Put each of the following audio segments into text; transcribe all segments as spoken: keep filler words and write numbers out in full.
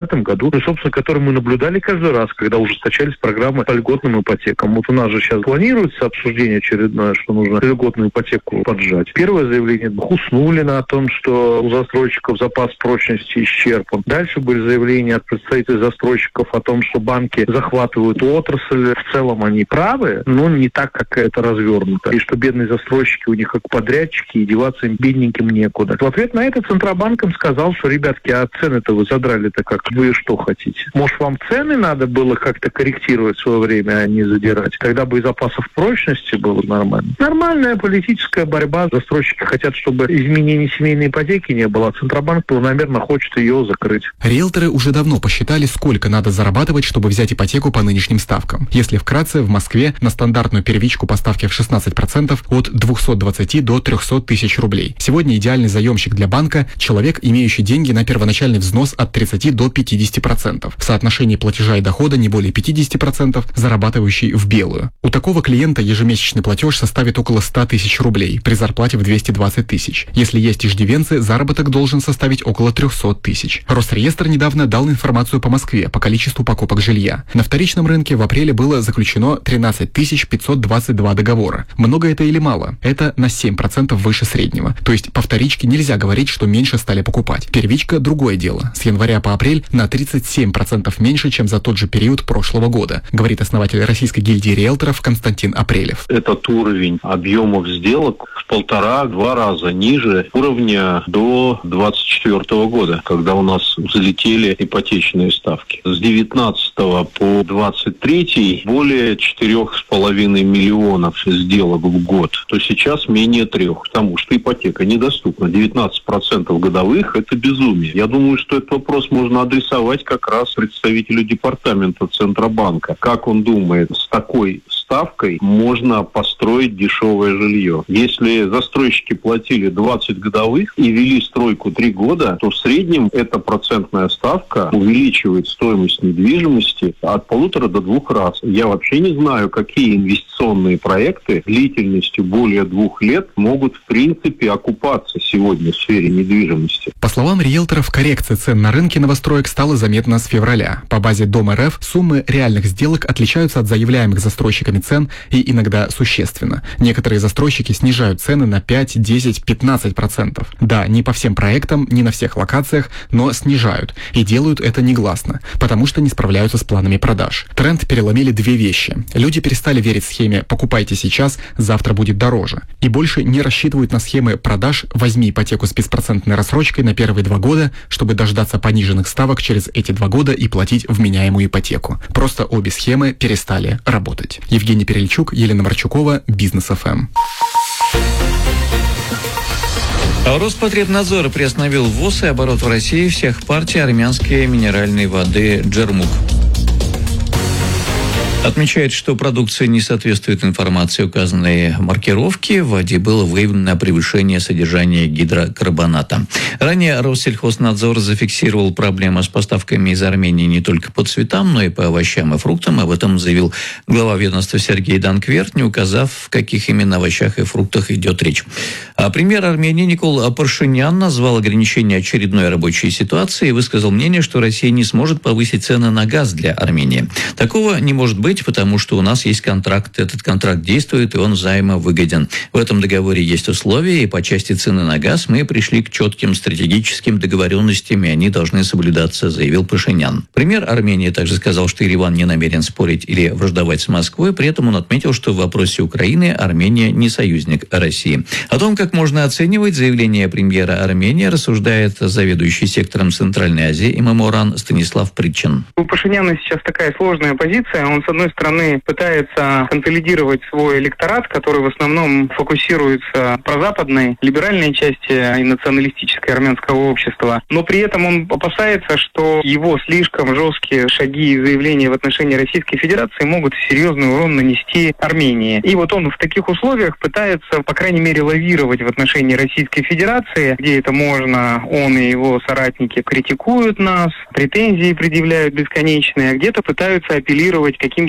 этом году, и, собственно, который мы наблюдали каждый раз, когда ужесточались программы по льготным ипотекам. Вот у нас же сейчас планируется обсуждение очередное, что нужно льготную ипотеку поджать. Первое заявление уснули на том, что у застройщиков запас прочности исчерпан. Дальше были заявления от представителей застройщиков о том, что банки захватывают отрасль. В целом они правы, но не так, как это развернуто. И что бедные застройщики у них как подрядчики, и деваться им бедненьким некуда. В ответ на это Центробанк им сказал, что, ребятки, а цены-то вы задрали-то как? Вы что хотите? Может, вам цены надо было как-то корректировать в свое время, а не задирать? Тогда бы и запасов прочности было нормально. Нормальная политическая борьба. Застройщики хотят, чтобы изменений семейной ипотеки не было, а Центробанк планомерно хочет ее закрыть. Риэлторы уже давно посчитали, сколько надо зарабатывать, чтобы взять ипотеку по нынешним ставкам. Если вкратце, в Москве на стандартную первичку по ставке в шестнадцать процентов от двухсот двадцати до трехсот тысяч рублей. Сегодня идеальный заемщик для банка – человек, имеющий деньги на первоначальный взнос от тридцати до пятидесяти процентов. В соотношении платежа и дохода не более пятидесяти процентов, зарабатывающий в белую. У такого клиента ежемесячный платеж составит около ста тысяч рублей при зарплате в двести двадцать тысяч. Если есть иждивенцы, заработок должен составить около трехсот тысяч. Росреестр недавно дал информацию по Москве по количеству покупок жилья. На вторичном рынке в апреле было заключено тринадцать тысяч пятьсот двадцать два договора. Много это или мало? Это на семь процентов выше среднего. То есть по вторичке нельзя говорить, что меньше стали покупать. Первичка – другое дело. С января по апрель на тридцать семь процентов меньше, чем за тот же период прошлого года, говорит основатель Российской гильдии риэлторов Константин Апрелев. Этот уровень объемов сделок в полтора-два раза ниже уровня до двадцать четвёртого года, когда у нас взлетели ипотечные ставки. С девятнадцатого по двадцать третий более четырех с половиной миллионов сделок в год, то сейчас менее трех, потому что ипотека недоступна. девятнадцать процентов годовых – это безумие. Я думаю, что этот вопрос можно адресовать как раз представителю департамента Центробанка. Как он думает, с такой ставкой можно построить дешевое жилье? Если застройщики платили двадцать годовых и вели стройку три года, то в среднем эта процентная ставка увеличивает стоимость недвижимости от полутора до двух раз. Я вообще не знаю, какие инвестиционные проекты длительностью более двух лет могут в принципе окупаться сегодня в сфере недвижимости. По словам риэлторов, коррекция цен на рынке новостроек стала заметна с февраля. По базе Дом.РФ суммы реальных сделок отличаются от заявляемых застройщиками цен и иногда существенно. Некоторые застройщики снижают цены на пять, десять, пятнадцать процентов. Да, не по всем проектам, не на всех локациях, но снижают. И делают это негласно, потому что не справляются с планами продаж. Тренд переломили две вещи. Люди перестали верить схеме «покупайте сейчас, завтра будет дороже». И больше не рассчитывают на схемы продаж «возьми ипотеку с беспроцентной рассрочкой на первые два года, чтобы дождаться пониженных ставок через эти два года и платить вменяемую ипотеку». Просто обе схемы перестали работать. Евгений Перельчук, Елена Марчукова, Бизнес эф эм. Роспотребнадзор приостановил ввоз и оборот в России всех партий армянской минеральной воды «Джермук». Отмечает, что продукция не соответствует информации указанной маркировки. В воде было выявлено превышение содержания гидрокарбоната. Ранее Россельхознадзор зафиксировал проблемы с поставками из Армении не только по цветам, но и по овощам и фруктам. Об этом заявил глава ведомства Сергей Данкверт, не указав, в каких именно овощах и фруктах идет речь. А премьер Армении Никол Пашинян назвал ограничение очередной рабочей ситуации и высказал мнение, что Россия не сможет повысить цены на газ для Армении. Такого не может быть, потому что у нас есть контракт. Этот контракт действует, и он взаимовыгоден. В этом договоре есть условия, и по части цены на газ мы пришли к четким стратегическим договоренностям, и они должны соблюдаться, заявил Пашинян. Премьер Армении также сказал, что Ереван не намерен спорить или враждовать с Москвой. При этом он отметил, что в вопросе Украины Армения не союзник России. О том, как можно оценивать заявление премьера Армении, рассуждает заведующий сектором Центральной Азии эм эм о-РАН Станислав Притчин. У Пашиняна сейчас такая сложная позиция. Он, с одной стороны, пытается консолидировать свой электорат, который в основном фокусируется в прозападной, либеральной части и националистической армянского общества. Но при этом он опасается, что его слишком жесткие шаги и заявления в отношении Российской Федерации могут серьезный урон нанести Армении. И вот он в таких условиях пытается, по крайней мере, лавировать в отношении Российской Федерации, где это можно, он и его соратники критикуют нас, претензии предъявляют бесконечные, а где-то пытаются апеллировать к каким-то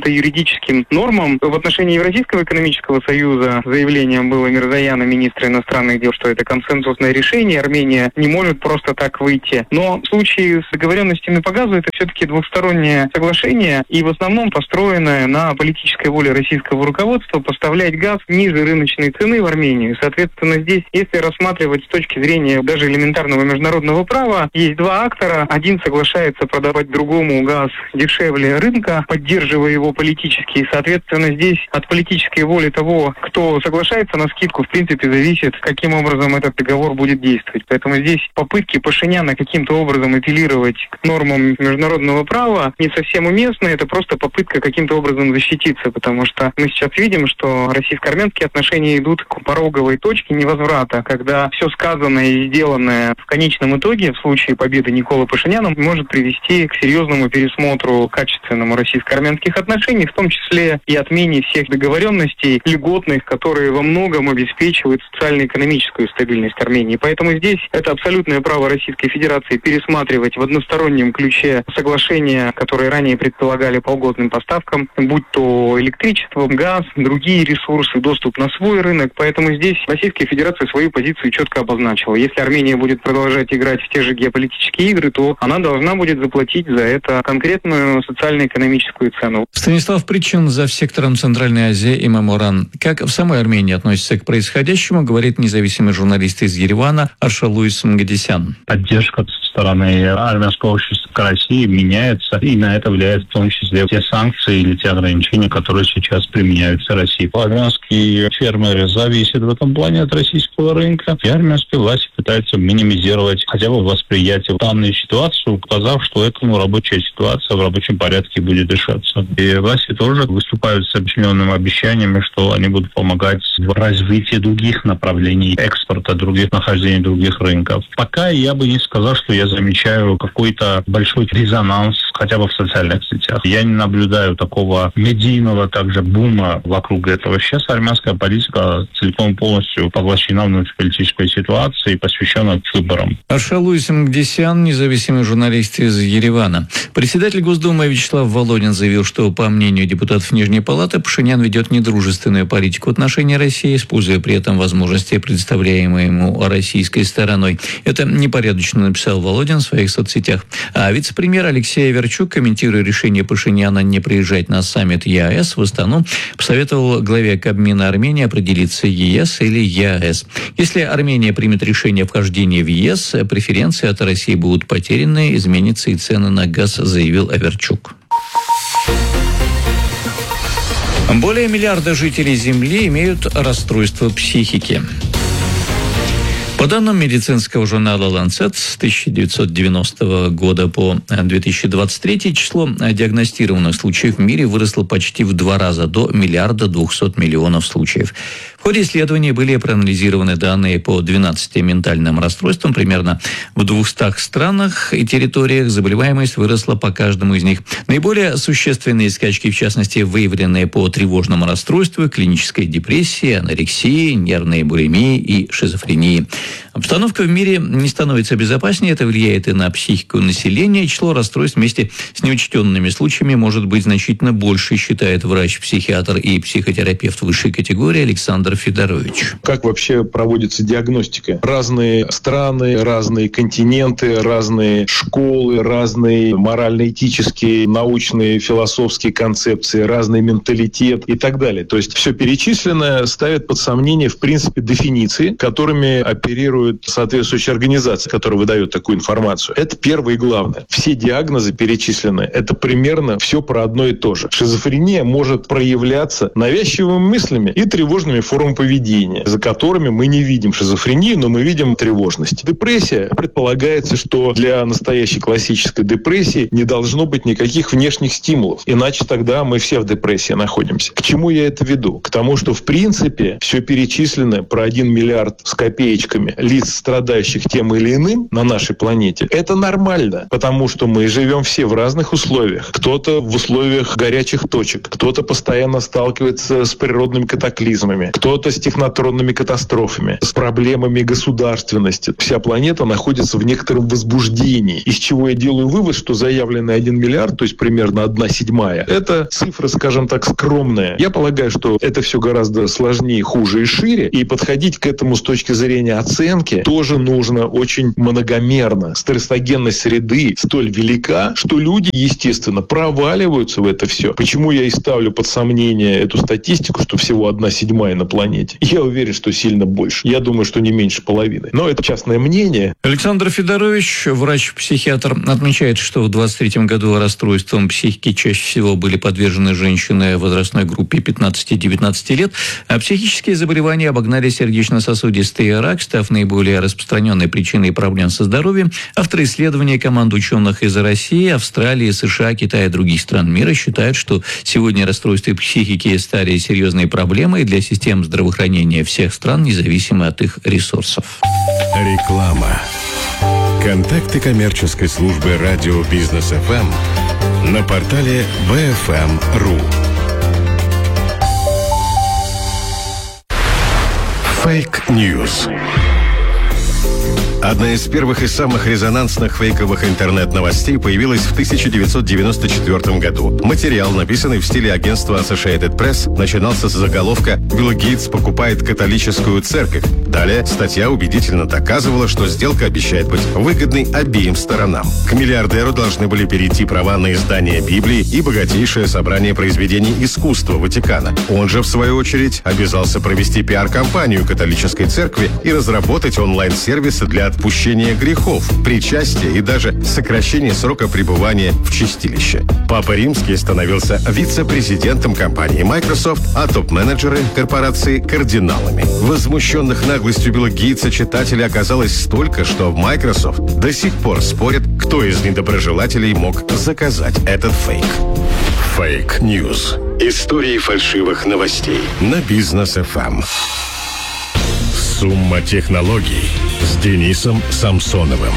каким-то юридическим нормам. В отношении Евразийского экономического союза заявлением было Мирзояна, министра иностранных дел, что это консенсусное решение, Армения не может просто так выйти. Но в случае с договоренностями по газу это все-таки двухстороннее соглашение и в основном построенное на политической воле российского руководства поставлять газ ниже рыночной цены в Армению. Соответственно, здесь, если рассматривать с точки зрения даже элементарного международного права, есть два актора. Один соглашается продавать другому газ дешевле рынка, поддерживая его политически. И, соответственно, здесь от политической воли того, кто соглашается на скидку, в принципе, зависит, каким образом этот договор будет действовать. Поэтому здесь попытки Пашиняна каким-то образом апеллировать к нормам международного права не совсем уместны. Это просто попытка каким-то образом защититься, потому что мы сейчас видим, что российско-армянские отношения идут к пороговой точке невозврата, когда все сказанное и сделанное в конечном итоге, в случае победы Николы Пашиняна, может привести к серьезному пересмотру качественному российско-армянских отношений, в том числе и отмене всех договоренностей льготных, которые во многом обеспечивают социально-экономическую стабильность Армении. Поэтому здесь это абсолютное право Российской Федерации пересматривать в одностороннем ключе соглашения, которые ранее предполагали по льготным поставкам, будь то электричество, газ, другие ресурсы, доступ на свой рынок. Поэтому здесь Российская Федерация свою позицию четко обозначила. Если Армения будет продолжать играть в те же геополитические игры, то она должна будет заплатить за это конкретную социально-экономическую цену. Станислав Причин, зав. Сектором Центральной Азии и Меморан. Как в самой Армении относится к происходящему, говорит независимый журналист из Еревана Аршалуис Мгадисян. Поддержка со стороны армянского общества к России меняется, и на это влияет в том числе те санкции или те ограничения, которые сейчас применяются Россией. Армянские фермеры зависят в этом плане от российского рынка, и армянские власти пытаются минимизировать хотя бы восприятие данной ситуации, указав, что этому рабочая ситуация в рабочем порядке будет решаться. И власти тоже выступают с определенными обещаниями, что они будут помогать в развитии других направлений экспорта, других нахождений других рынков. Пока я бы не сказал, что я замечаю какой-то большой резонанс хотя бы в социальных сетях. Я не наблюдаю такого медийного также бума вокруг этого. Сейчас армянская политика целиком полностью поглощена внутриполитической ситуацией и посвящена выборам. Аршалуис Мгадисян, независимый журналист из Еревана. Председатель Госдумы Вячеслав Володин заявил, что, по мнению депутатов Нижней Палаты, Пашинян ведет недружественную политику в отношении России, используя при этом возможности, предоставляемые ему российской стороной. Это непорядочно написал Володин в своих соцсетях. А вице-премьер Алексей Аверчук, комментируя решение Пашиняна не приезжать на саммит ЕАЭС в Астану, посоветовал главе Кабмина Армении определиться ЕС или ЕАЭС. Если Армения примет решение о вхождении в ЕС, преференции от России будут потеряны, изменятся и цены на газ, заявил Аверчук. Более миллиарда жителей Земли имеют расстройство психики. По данным медицинского журнала «Ланцет» с тысяча девятьсот девяностого года по две тысячи двадцать третий число диагностированных случаев в мире выросло почти в два раза, до миллиарда двухсот миллионов случаев. В ходе исследования были проанализированы данные по двенадцати ментальным расстройствам. Примерно в двухстах странах и территориях заболеваемость выросла по каждому из них. Наиболее существенные скачки, в частности, выявленные по тревожному расстройству, клинической депрессии, анорексии, нервной булимии и шизофрении. Обстановка в мире не становится безопаснее, это влияет и на психику населения. Число расстройств вместе с неучтенными случаями может быть значительно больше, считает врач-психиатр и психотерапевт высшей категории Александр Федорович. Как вообще проводится диагностика? Разные страны, разные континенты, разные школы, разные морально-этические, научные, философские концепции, разный менталитет и так далее. То есть все перечисленное ставит под сомнение, в принципе, дефиниции, которыми оперирует соответствующая организация, которая выдает такую информацию. Это первое и главное. Все диагнозы перечисленные, это примерно все про одно и то же. Шизофрения может проявляться навязчивыми мыслями и тревожными формами поведения, за которыми мы не видим шизофрению, но мы видим тревожность. Депрессия. Предполагается, что для настоящей классической депрессии не должно быть никаких внешних стимулов, иначе тогда мы все в депрессии находимся. К чему я это веду? К тому, что в принципе все перечисленное про один миллиард с копеечками лиц, страдающих тем или иным на нашей планете, это нормально, потому что мы живем все в разных условиях. Кто-то в условиях горячих точек, кто-то постоянно сталкивается с природными катаклизмами, кто-то с технотронными катастрофами, с проблемами государственности. Вся планета находится в некотором возбуждении, из чего я делаю вывод, что заявленный один миллиард, то есть примерно одна седьмая, это цифра, скажем так, скромная. Я полагаю, что это все гораздо сложнее, хуже и шире, и подходить к этому с точки зрения оценки тоже нужно очень многомерно. Стрессогенность среды столь велика, что люди, естественно, проваливаются в это все. Почему я и ставлю под сомнение эту статистику, что всего одна седьмая на планете? Я уверен, что сильно больше. Я думаю, что не меньше половины. Но это частное мнение. Александр Федорович, врач-психиатр, отмечает, что в двадцать третьем году расстройством психики чаще всего были подвержены женщины в возрастной группе пятнадцати-девятнадцати лет, а психические заболевания обогнали сердечно-сосудистый рак, став наиболее распространенной причиной проблем со здоровьем. Авторы исследования, команда ученых из России, Австралии, США, Китая и других стран мира считают, что сегодня расстройства психики стали серьезной проблемой для систем здравоохранения всех стран, независимо от их ресурсов. Реклама. Контакты коммерческой службы радио Бизнес эф эм на портале би эф эм точка ру. Фейк-ньюс. Одна из первых и самых резонансных фейковых интернет-новостей появилась в тысяча девятьсот девяносто четвёртом году. Материал, написанный в стиле агентства Associated Press, начинался с заголовка «Билл Гейтс покупает католическую церковь». Далее статья убедительно доказывала, что сделка обещает быть выгодной обеим сторонам. К миллиардеру должны были перейти права на издание Библии и богатейшее собрание произведений искусства Ватикана. Он же, в свою очередь, обязался провести пиар-компанию католической церкви и разработать онлайн-сервисы для отпущения грехов, причастия и даже сокращения срока пребывания в чистилище. Папа Римский становился вице-президентом компании Microsoft, а топ-менеджеры корпорации – кардиналами. Возмущенных наглостью Билла Гейтса читателей оказалось столько, что в Microsoft до сих пор спорят, кто из недоброжелателей мог заказать этот фейк. Фейк-ньюс. Истории фальшивых новостей на Бизнес эф эм. Сумма технологий с Денисом Самсоновым.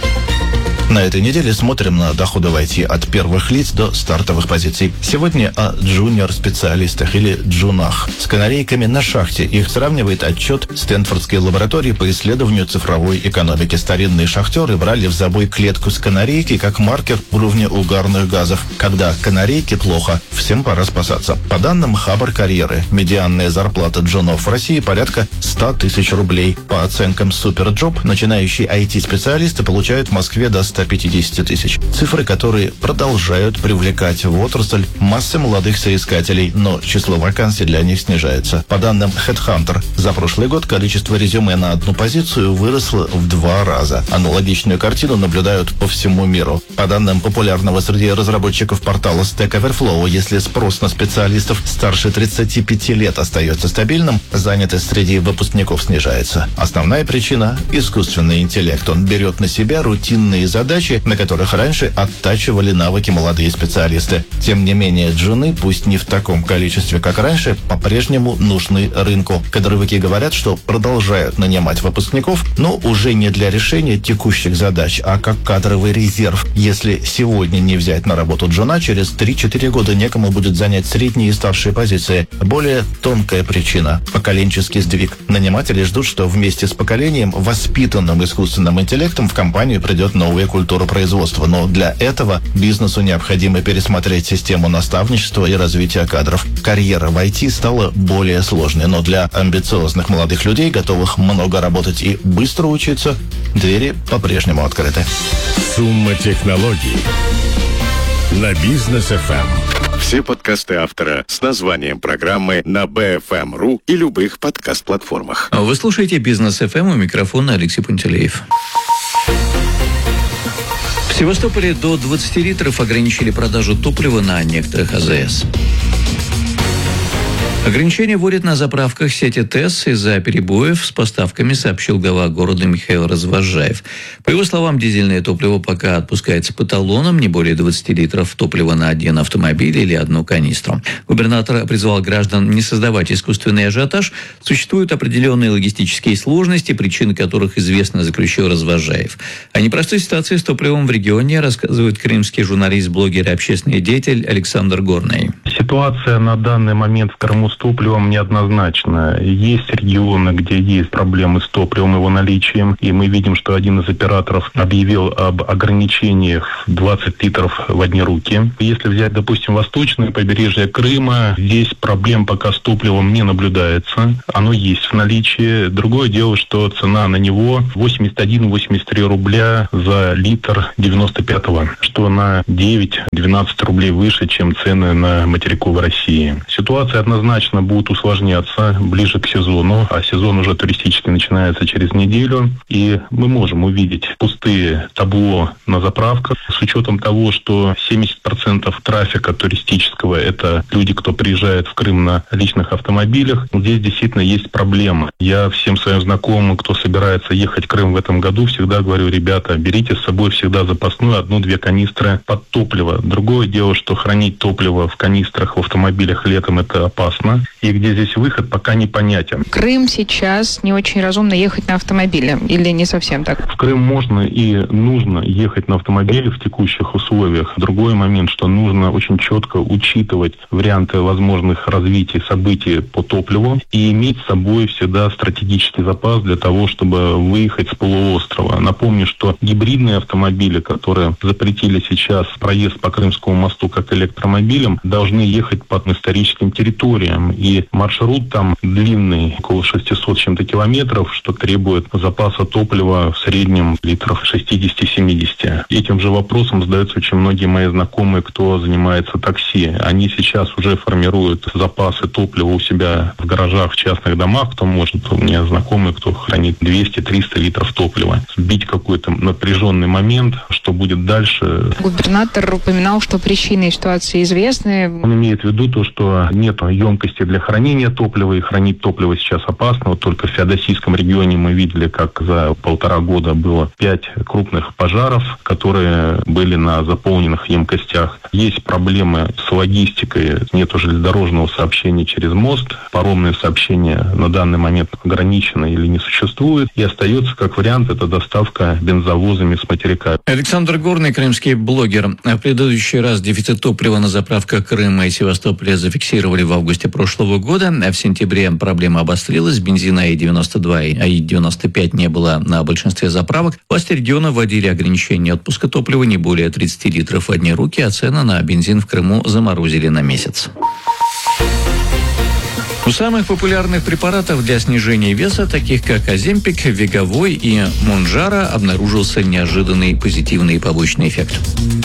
На этой неделе смотрим на доходы в ай ти от первых лиц до стартовых позиций. Сегодня о джуниор-специалистах или джунах с канарейками на шахте. Их сравнивает отчет Стэнфордской лаборатории по исследованию цифровой экономики. Старинные шахтеры брали в забой клетку с канарейки как маркер уровня угарных газов. Когда канарейке плохо, всем пора спасаться. По данным Хабр Карьеры, медианная зарплата джунов в России порядка ста тысяч рублей. По оценкам Суперджоп, начинающие ай ти-специалисты получают в Москве до ста пятидесяти тысяч. Цифры, которые продолжают привлекать в отрасль массы молодых соискателей, но число вакансий для них снижается. По данным HeadHunter, за прошлый год количество резюме на одну позицию выросло в два раза. Аналогичную картину наблюдают по всему миру. По данным популярного среди разработчиков портала Stack Overflow, если спрос на специалистов старше тридцати пяти лет остается стабильным, занятость среди выпускников снижается. Основная причина – искусственный интеллект. Он берет на себя рутинные задачи, на которых раньше оттачивали навыки молодые специалисты. Тем не менее, джуны, пусть не в таком количестве, как раньше, по-прежнему нужны рынку. Кадровики говорят, что продолжают нанимать выпускников, но уже не для решения текущих задач, а как кадровый резерв. Если сегодня не взять на работу джуна, через три-четыре года некому будет занять средние и старшие позиции. Более тонкая причина – поколенческий сдвиг. Наниматели ждут, что вместе с поколением, воспитанным искусственным интеллектом, в компанию придет новая культура производства. Но для этого бизнесу необходимо пересмотреть систему наставничества и развития кадров. Карьера в ай ти стала более сложной, но для амбициозных молодых людей, готовых много работать и быстро учиться, двери по-прежнему открыты. Сумма технологий на Бизнес эф эм. Все подкасты автора с названием программы на би эф эм точка ру и любых подкаст-платформах. Вы слушаете Бизнес эф эм, у микрофона Алексей Пантелеев. В Севастополе до двадцати литров ограничили продажу топлива на некоторых а зэ эс. Ограничения вводят на заправках сети ТЭС из-за перебоев с поставками, сообщил глава города Михаил Развозжаев. По его словам, дизельное топливо пока отпускается по талонам, не более двадцати литров топлива на один автомобиль или одну канистру. Губернатор призвал граждан не создавать искусственный ажиотаж. Существуют определенные логистические сложности, причины которых известны, заключил Развозжаев. О непростой ситуации с топливом в регионе рассказывает крымский журналист, блогер и общественный деятель Александр Горный. Ситуация на данный момент в Крыму с топливом неоднозначна. Есть регионы, где есть проблемы с топливом, его наличием, и мы видим, что один из операторов объявил об ограничениях двадцать литров в одни руки. Если взять, допустим, восточное побережье Крыма, здесь проблем пока с топливом не наблюдается. Оно есть в наличии. Другое дело, что цена на него восемьдесят один - восемьдесят три рубля за литр девяносто пятого, что на девять-двенадцать рублей выше, чем цены на материковой России. Ситуация однозначно будет усложняться ближе к сезону, а сезон уже туристический начинается через неделю, и мы можем увидеть пустые табло на заправках, с учетом того, что семьдесят процентов трафика туристического – это люди, кто приезжает в Крым на личных автомобилях. Здесь действительно есть проблема. Я всем своим знакомым, кто собирается ехать в Крым в этом году, всегда говорю: ребята, берите с собой всегда запасную одну-две канистры под топливо. Другое дело, что хранить топливо в канистрах в автомобилях летом – это опасно. И где здесь выход, пока непонятен. Крым сейчас не очень разумно ехать на автомобиле, или не совсем так? В Крым можно и нужно ехать на автомобиле в текущих условиях. Другой момент, что нужно очень четко учитывать варианты возможных развитий событий по топливу и иметь с собой всегда стратегический запас для того, чтобы выехать с полуострова. Напомню, что гибридные автомобили, которые запретили сейчас проезд по Крымскому мосту как электромобилям, должны ехать по историческим территориям. И маршрут там длинный, около шестисот с чем-то километров, что требует запаса топлива в среднем литров шестьдесят-семьдесят. Этим же вопросом задаются очень многие мои знакомые, кто занимается такси. Они сейчас уже формируют запасы топлива у себя в гаражах, в частных домах, кто может. У меня знакомые, кто хранит двести-триста литров топлива. Сбить какой-то напряженный момент, что будет дальше. Губернатор упоминал, что причины ситуации известны. Он имеет в виду то, что нет емкости для хранения топлива, и хранить топливо сейчас опасно. Вот только в Феодосийском регионе мы видели, как за полтора года было пять крупных пожаров, которые были на заполненных емкостях. Есть проблемы с логистикой, нет железнодорожного сообщения через мост, паромное сообщение на данный момент ограничено или не существует, и остается как вариант это доставка бензовозами с материка. Александр Горный, крымский блогер. В предыдущий раз дефицит топлива на заправках Крыма и Севастополя зафиксировали в августе прошлого года, а в сентябре проблема обострилась. Бензина АИ девяносто два и АИ девяносто пять не было на большинстве заправок. Власти региона вводили ограничение отпуска топлива не более тридцати литров в одни руки, а цены на бензин в Крыму заморозили на месяц. У самых популярных препаратов для снижения веса, таких как Оземпик, Веговой и Монжара, обнаружился неожиданный позитивный побочный эффект.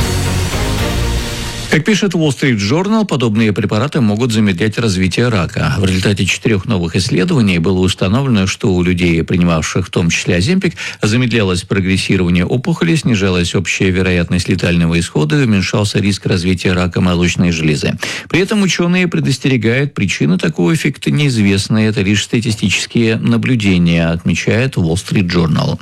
Как пишет Wall Street Journal, подобные препараты могут замедлять развитие рака. В результате четырех новых исследований было установлено, что у людей, принимавших в том числе Оземпик, замедлялось прогрессирование опухоли, снижалась общая вероятность летального исхода и уменьшался риск развития рака молочной железы. При этом ученые предостерегают, причины такого эффекта неизвестны. Это лишь статистические наблюдения, отмечает Wall Street Journal.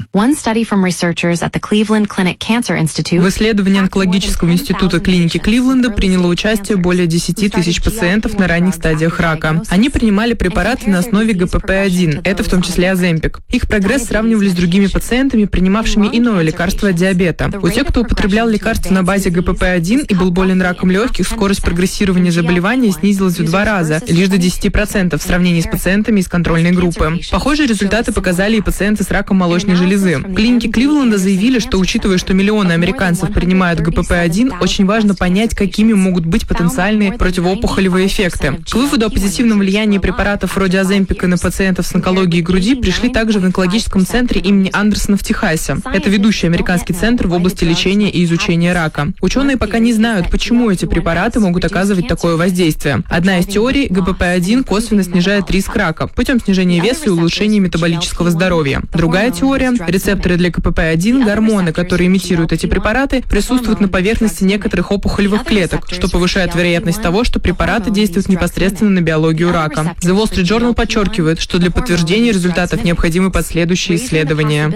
В исследовании онкологического института клиники Кливленда приняло участие более десяти тысяч пациентов на ранних стадиях рака. Они принимали препараты на основе гэ пэ пэ один, это в том числе Оземпик. Их прогресс сравнивали с другими пациентами, принимавшими иное лекарство от диабета. У тех, кто употреблял лекарство на базе гэ пэ пэ один и был болен раком легких, скорость прогрессирования заболевания снизилась в два раза, лишь до десяти процентов в сравнении с пациентами из контрольной группы. Похожие результаты показали и пациенты с раком молочной железы. В клинике Кливленда заявили, что, учитывая, что миллионы американцев принимают гэ пэ пэ один, очень важно понять, какими могут быть потенциальные противоопухолевые эффекты. К выводу о позитивном влиянии препаратов вроде Оземпика на пациентов с онкологией груди пришли также в онкологическом центре имени Андерсона в Техасе. Это ведущий американский центр в области лечения и изучения рака. Ученые пока не знают, почему эти препараты могут оказывать такое воздействие. Одна из теорий – гэ пэ пэ один косвенно снижает риск рака путем снижения веса и улучшения метаболического здоровья. Другая теория – рецепторы для гэ пэ пэ один, гормоны, которые имитируют эти препараты, присутствуют на поверхности некоторых опухолевых клеток, таблеток, что повышает вероятность того, что препараты действуют непосредственно на биологию рака. The Wall Street Journal подчеркивает, что для подтверждения результатов необходимы последующие исследования.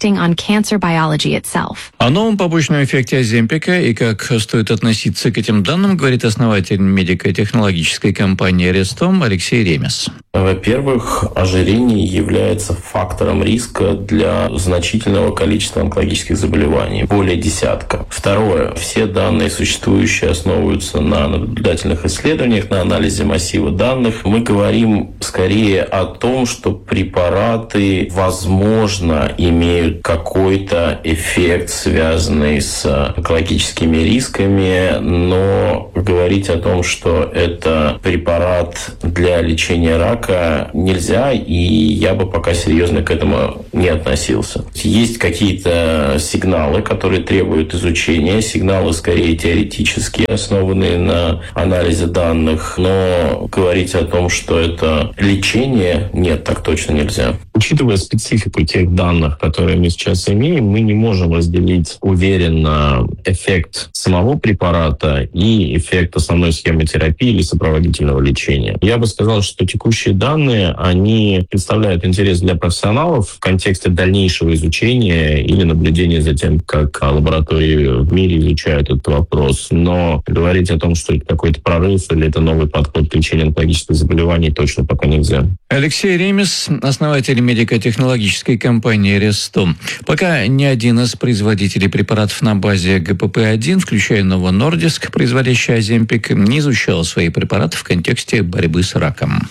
О новом побочном эффекте Оземпика и как стоит относиться к этим данным говорит основатель медико-технологической компании Рестом Алексей Ремес. Во-первых, ожирение является фактором риска для значительного количества онкологических заболеваний, более десятка. Второе, все данные существующие основываются на наблюдательных исследованиях, на анализе массива данных. Мы говорим скорее о том, что препараты, возможно, имеют какой-то эффект, связанный с онкологическими рисками, но говорить о том, что это препарат для лечения рака, нельзя, и я бы пока серьезно к этому не относился. Есть какие-то сигналы, которые требуют изучения, сигналы скорее теоретические, основанные на анализе данных, но говорить о том, что это лечение, нет, так точно нельзя. Учитывая специфику тех данных, которые мы сейчас имеем, мы не можем разделить уверенно эффект самого препарата и эффект основной схемы терапии или сопроводительного лечения. Я бы сказал, что текущие данные, они представляют интерес для профессионалов в контексте дальнейшего изучения или наблюдения за тем, как лаборатории в мире изучают этот вопрос. Но говорить о том, что это какой-то прорыв или это новый подход к лечению онкологических заболеваний, точно пока нельзя. Алексей Ремес, основатель медико-технологической компании Рестом. Пока ни один из производителей препаратов на базе гэ пэ пэ один, включая Novo Nordisk, производящий Оземпик, не изучал свои препараты в контексте борьбы с раком.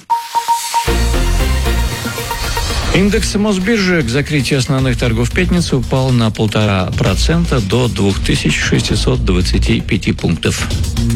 Индекс Мосбиржи к закрытию основных торгов в пятницу упал на полтора процента до две тысячи шестьсот двадцать пять пунктов.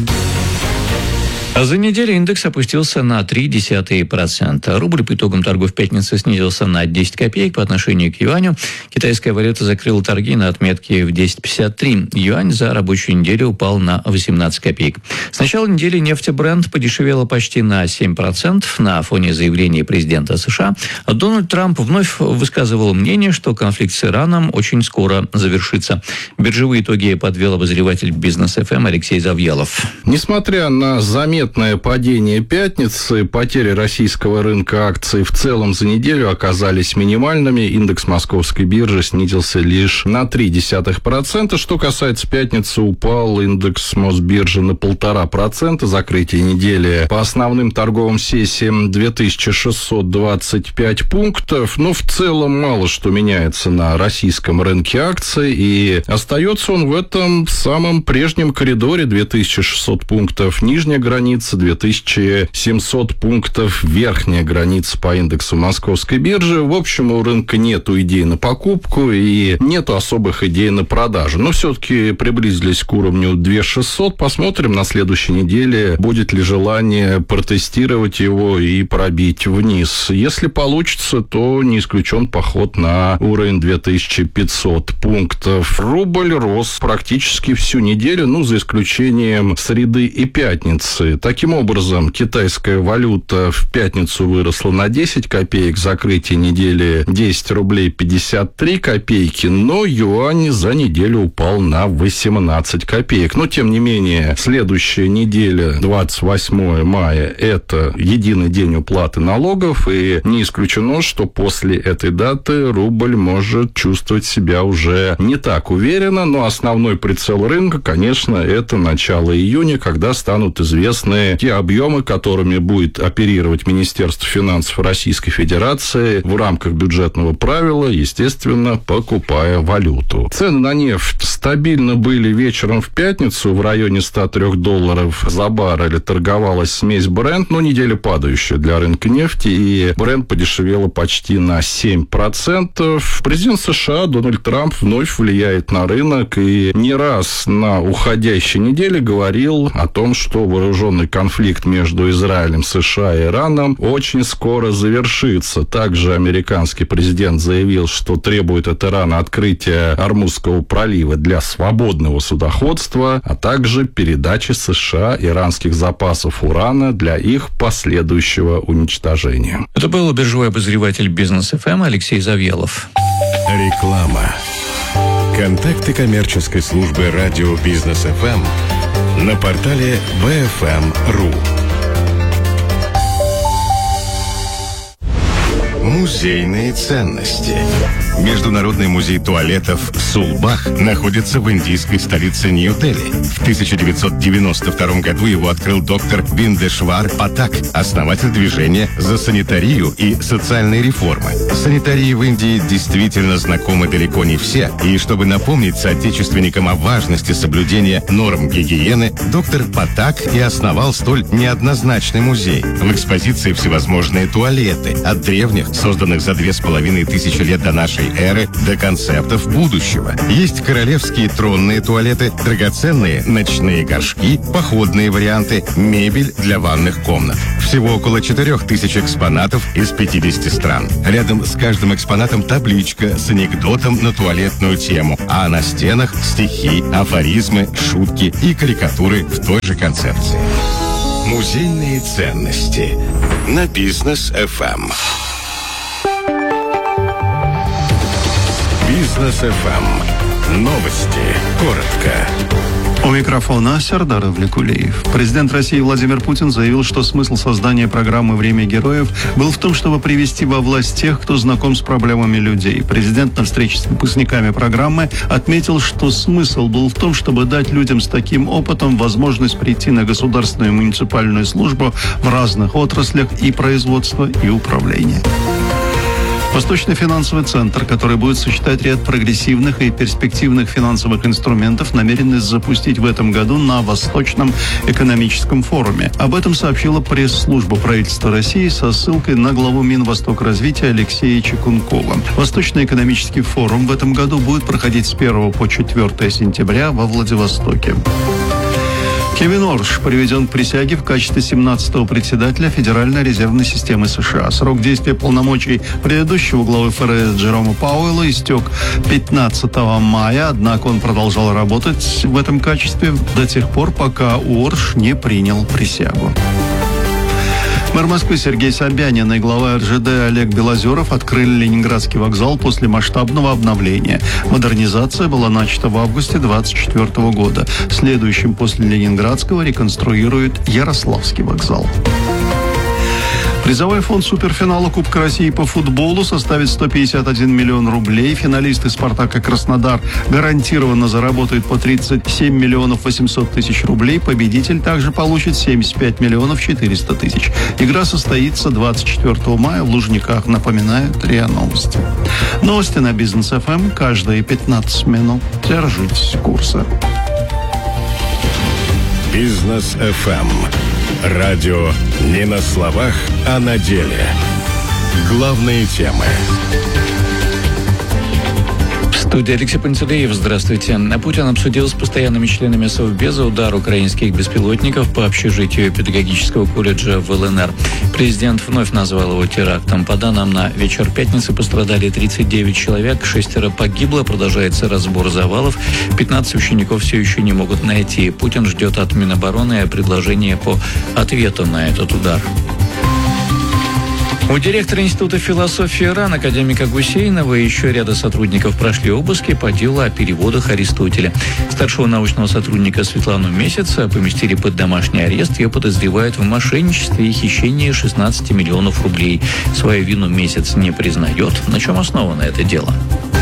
А за неделю индекс опустился на три десятых процента. Рубль по итогам торгов в пятницу снизился на десять копеек по отношению к юаню. Китайская валюта закрыла торги на отметке в десять пятьдесят три. Юань за рабочую неделю упал на восемнадцать копеек. С начала недели нефть Brent подешевела почти на семь процентов на фоне заявления президента США. Дональд Трамп вновь высказывал мнение, что конфликт с Ираном очень скоро завершится. Биржевые итоги подвел обозреватель Бизнес эф эм Алексей Завьялов. Несмотря на заметные падение пятницы, потери российского рынка акций в целом за неделю оказались минимальными. Индекс московской биржи снизился лишь на три десятых процента. Что касается пятницы, упал индекс Мосбиржи на полтора процента. Закрытие недели по основным торговым сессиям две тысячи шестьсот двадцать пять пунктов. Но в целом мало что меняется на российском рынке акций. И остается он в этом самом прежнем коридоре: две тысячи шестьсот пунктов нижняя граница, две тысячи семьсот пунктов верхняя граница по индексу московской биржи. В общем, у рынка нету идей на покупку и нету особых идей на продажу. Но все-таки приблизились к уровню две тысячи шестьсот. Посмотрим на следующей неделе, будет ли желание протестировать его и пробить вниз. Если получится, то не исключен поход на уровень две тысячи пятьсот пунктов. Рубль рос практически всю неделю, ну, за исключением среды и пятницы. Таким образом, китайская валюта в пятницу выросла на десять копеек, закрытие недели десять рублей пятьдесят три копейки, но юань за неделю упал на восемнадцать копеек. Но, тем не менее, следующая неделя, двадцать восьмое мая, это единый день уплаты налогов, и не исключено, что после этой даты рубль может чувствовать себя уже не так уверенно, но основной прицел рынка, конечно, это начало июня, когда станут известны те объемы, которыми будет оперировать Министерство финансов Российской Федерации в рамках бюджетного правила, естественно, покупая валюту. Цены на нефть стабильно были вечером в пятницу в районе ста трёх долларов за баррель. Торговалась смесь Brent, но неделя падающая для рынка нефти, и Brent подешевела почти на семь процентов. Президент США Дональд Трамп вновь влияет на рынок и не раз на уходящей неделе говорил о том, что вооруженный конфликт между Израилем, США и Ираном очень скоро завершится. Также американский президент заявил, что требует от Ирана открытия Ормузского пролива для свободного судоходства, а также передачи США иранских запасов урана для их последующего уничтожения. Это был биржевой обозреватель Бизнес эф эм Алексей Завьялов. Реклама. Контакты коммерческой службы радио Бизнес эф эм на портале би эф эм точка ру. Музейные ценности. Международный музей туалетов Сулбах находится в индийской столице Нью-Дели. В тысяча девятьсот девяносто втором году его открыл доктор Биндешвар Патак, основатель движения за санитарию и социальные реформы. Санитарии в Индии действительно знакомы далеко не все, и чтобы напомнить соотечественникам о важности соблюдения норм гигиены, доктор Патак и основал столь неоднозначный музей. В экспозиции всевозможные туалеты, от древних, созданных за две с половиной тысячи лет до нашей эры, до концептов будущего. Есть королевские тронные туалеты, драгоценные ночные горшки, походные варианты, мебель для ванных комнат. Всего около четырех тысяч экспонатов из пятидесяти стран. Рядом с каждым экспонатом табличка с анекдотом на туалетную тему, а на стенах стихи, афоризмы, шутки и карикатуры в той же концепции. Музейные ценности на Бизнес эф эм. Бизнес эф эм. Новости. Коротко. У микрофона Сердар Авликулиев. Президент России Владимир Путин заявил, что смысл создания программы «Время героев» был в том, чтобы привести во власть тех, кто знаком с проблемами людей. Президент на встрече с выпускниками программы отметил, что смысл был в том, чтобы дать людям с таким опытом возможность прийти на государственную и муниципальную службу в разных отраслях и производства, и управления. Восточный финансовый центр, который будет сочетать ряд прогрессивных и перспективных финансовых инструментов, намерен запустить в этом году на Восточном экономическом форуме. Об этом сообщила пресс-служба правительства России со ссылкой на главу Минвостокразвития Алексея Чекункова. Восточный экономический форум в этом году будет проходить с первого по четвёртое сентября во Владивостоке. Кевин Орш приведен к присяге в качестве семнадцатого председателя Федеральной резервной системы США. Срок действия полномочий предыдущего главы эф эр эс Джерома Пауэлла истек пятнадцатого мая, однако он продолжал работать в этом качестве до тех пор, пока Орш не принял присягу. Мэр Москвы Сергей Собянин и глава эр жэ дэ Олег Белозеров открыли Ленинградский вокзал после масштабного обновления. Модернизация была начата в августе двадцать четвёртого года. Следующим после Ленинградского реконструируют Ярославский вокзал. Призовой фонд суперфинала Кубка России по футболу составит сто пятьдесят один миллион рублей. Финалисты «Спартака» Краснодар гарантированно заработают по тридцать семь миллионов восемьсот тысяч рублей. Победитель также получит семьдесят пять миллионов четыреста тысяч. Игра состоится двадцать четвёртого мая в Лужниках, напоминают РИА Новости. Новости на Бизнес эф эм каждые пятнадцать минут. Держитесь курса. Бизнес эф эм. Радио не на словах, а на деле. Главные темы. В студии Алексей Пантелеев. Здравствуйте. Путин обсудил с постоянными членами Совбеза удар украинских беспилотников по общежитию педагогического колледжа в эл эн эр. Президент вновь назвал его терактом. По данным на вечер пятницы пострадали тридцать девять человек, шестеро погибло, продолжается разбор завалов, пятнадцать учеников все еще не могут найти. Путин ждет от Минобороны предложения по ответу на этот удар. У директора Института философии РАН академика Гусейнова и еще ряда сотрудников прошли обыски по делу о переводах Аристотеля. Старшего научного сотрудника Светлану Месяц поместили под домашний арест. Ее подозревают в мошенничестве и хищении шестнадцати миллионов рублей. Свою вину Месяц не признает. На чем основано это дело?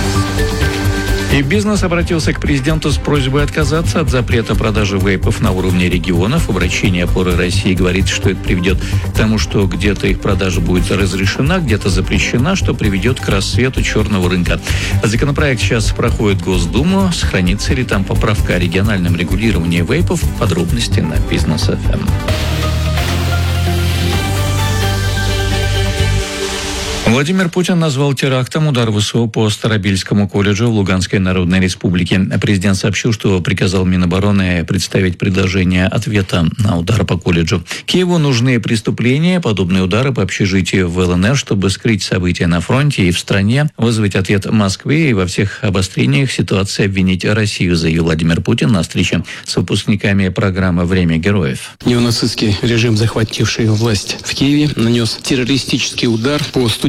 И бизнес обратился к президенту с просьбой отказаться от запрета продажи вейпов на уровне регионов. Обращение «Опоры России» говорит, что это приведет к тому, что где-то их продажа будет разрешена, где-то запрещена, что приведет к рассвету черного рынка. Законопроект сейчас проходит Госдуму. Сохранится ли там поправка о региональном регулировании вейпов? Подробности на Бизнес эф эм. Владимир Путин назвал терактом удар вэ эс о по Старобельскому колледжу в Луганской Народной Республике. Президент сообщил, что приказал Минобороны представить предложение ответа на удар по колледжу. Киеву нужны преступления, подобные удары по общежитию в эл эн эр, чтобы скрыть события на фронте и в стране, вызвать ответ Москве и во всех обострениях ситуации обвинить Россию, заявил Владимир Путин на встрече с выпускниками программы «Время героев». Неонацистский режим, захвативший власть в Киеве, нанес террористический удар по студентам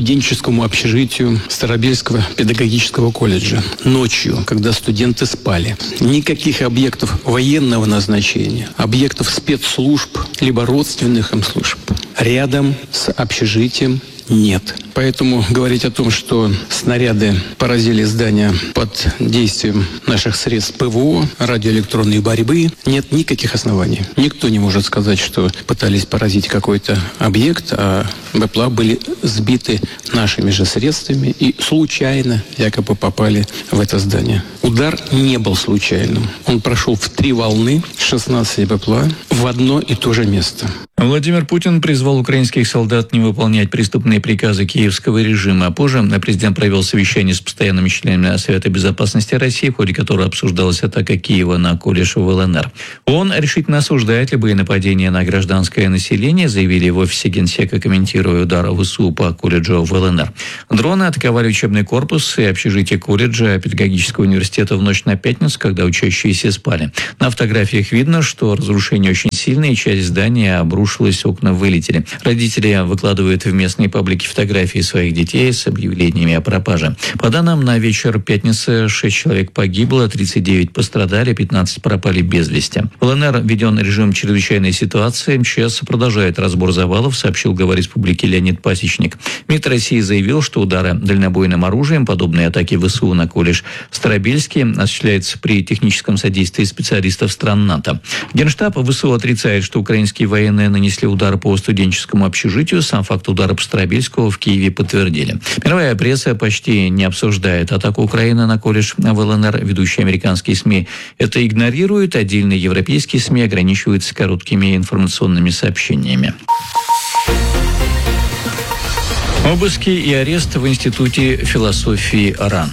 студенческому общежитию Старобельского педагогического колледжа ночью, когда студенты спали. Никаких объектов военного назначения, объектов спецслужб, либо родственных им служб рядом с общежитием нет. Поэтому говорить о том, что снаряды поразили здание под действием наших средств ПВО, радиоэлектронной борьбы, нет никаких оснований. Никто не может сказать, что пытались поразить какой-то объект, а БПЛА были сбиты нашими же средствами и случайно якобы попали в это здание. Удар не был случайным. Он прошел в три волны, шестнадцать БПЛА, в одно и то же место. Владимир Путин призвал украинских солдат не выполнять преступные приказы киевского режима. А позже президент провел совещание с постоянными членами Совета безопасности России, в ходе которого обсуждалась атака Киева на колледж в ЛНР. Он решительно осуждает любые нападения на гражданское население, заявили в офисе Генсека, комментируя удар ВСУ по колледжу в ЛНР. Дроны атаковали учебный корпус и общежитие колледжа педагогического университета в ночь на пятницу, когда учащиеся спали. На фотографиях видно, что разрушения очень сильные, часть здания обрушилась, окна вылетели. Родители выкладывают в местные паблики фотографии своих детей с объявлениями о пропаже. По данным, на вечер пятницы шесть человек погибло, тридцать девять пострадали, пятнадцать пропали без вести. В ЛНР введен режим чрезвычайной ситуации. МЧС продолжает разбор завалов, сообщил глава республики Леонид Пасечник. МИД России заявил, что удары дальнобойным оружием, подобные атаки ВСУ на колледж в Старобельске, осуществляются при техническом содействии специалистов стран НАТО. Генштаб ВСУ отрицает, что украинские военные нанесли удар по студенческому общежитию. Сам факт удара по Старобельскому в Киеве подтвердили. Мировая пресса почти не обсуждает атаку Украины на колледж в ЛНР. Ведущие американские СМИ это игнорируют. Отдельные европейские СМИ ограничиваются короткими информационными сообщениями. Обыски и арест в Институте философии РАН.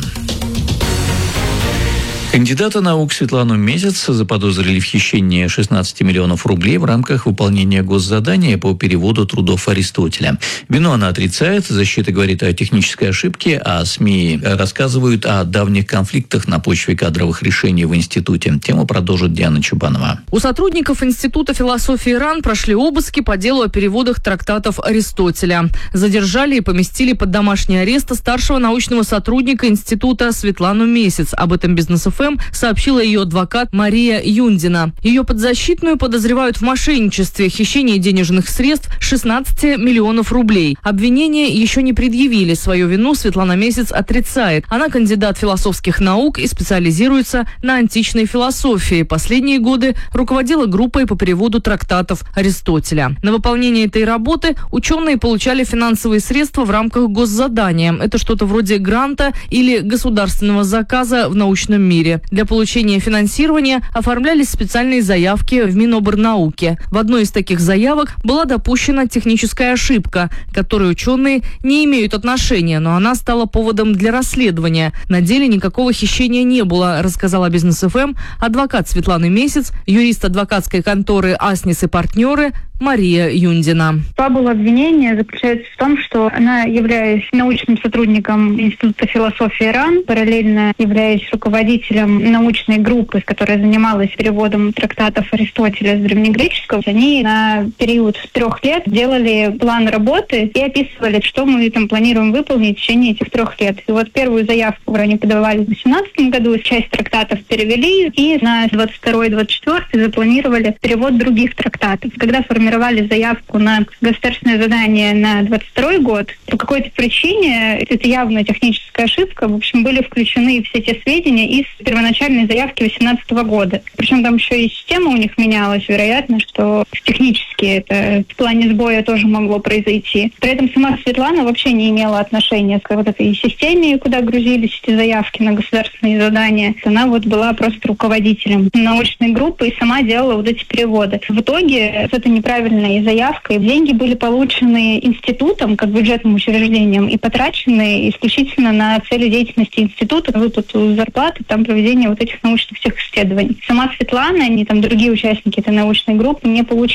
Кандидата наук Светлану Месяц заподозрили в хищении шестнадцати миллионов рублей в рамках выполнения госзадания по переводу трудов Аристотеля. Вину она отрицает, защита говорит о технической ошибке, а СМИ рассказывают о давних конфликтах на почве кадровых решений в институте. Тему продолжит Диана Чубанова. У сотрудников Института философии РАН прошли обыски по делу о переводах трактатов Аристотеля. Задержали и поместили под домашний арест старшего научного сотрудника института Светлану Месяц. Об этом «Бизнес-ФМ» сообщила ее адвокат Мария Юндина. Ее подзащитную подозревают в мошенничестве, хищении денежных средств шестнадцати миллионов рублей. Обвинения еще не предъявили. Свою вину Светлана Месяц отрицает. Она кандидат философских наук и специализируется на античной философии. Последние годы руководила группой по переводу трактатов Аристотеля. На выполнение этой работы ученые получали финансовые средства в рамках госзадания. Это что-то вроде гранта или государственного заказа в научном мире. Для получения финансирования оформлялись специальные заявки в Минобрнауке. В одной из таких заявок была допущена техническая ошибка, к которой ученые не имеют отношения, но она стала поводом для расследования. На деле никакого хищения не было, рассказала «Бизнес-ФМ» адвокат Светланы Месяц, юрист адвокатской конторы «Аснис и партнеры» Мария Юндина. Фабула обвинения заключается в том, что она, являясь научным сотрудником Института философии РАН, параллельно являясь руководителем научной группы, которая занималась переводом трактатов Аристотеля с древнегреческого, они на период трех лет делали план работы и описывали, что мы там планируем выполнить в течение этих трех лет. И вот первую заявку они подавали в две тысячи восемнадцатом году, часть трактатов перевели, и на двадцать второй — двадцать четвёртый запланировали перевод других трактатов. Когда формировали формировали заявку на государственное задание на двадцать второй год, по какой-то причине, это явно техническая ошибка, в общем, были включены все те сведения из первоначальной заявки две тысячи восемнадцатого года. Причем там еще и система у них менялась, вероятно, что технически это в плане сбоя тоже могло произойти. При этом сама Светлана вообще не имела отношения к вот этой системе, куда грузились эти заявки на государственные задания. Она вот была просто руководителем научной группы и сама делала вот эти переводы. В итоге это неправильная заявка, и деньги были получены институтом, как бюджетным учреждением, и потрачены исключительно на цели деятельности института, выплату зарплаты, там проведение вот этих научных всех исследований. Сама Светлана и там другие участники этой научной группы не получили никаких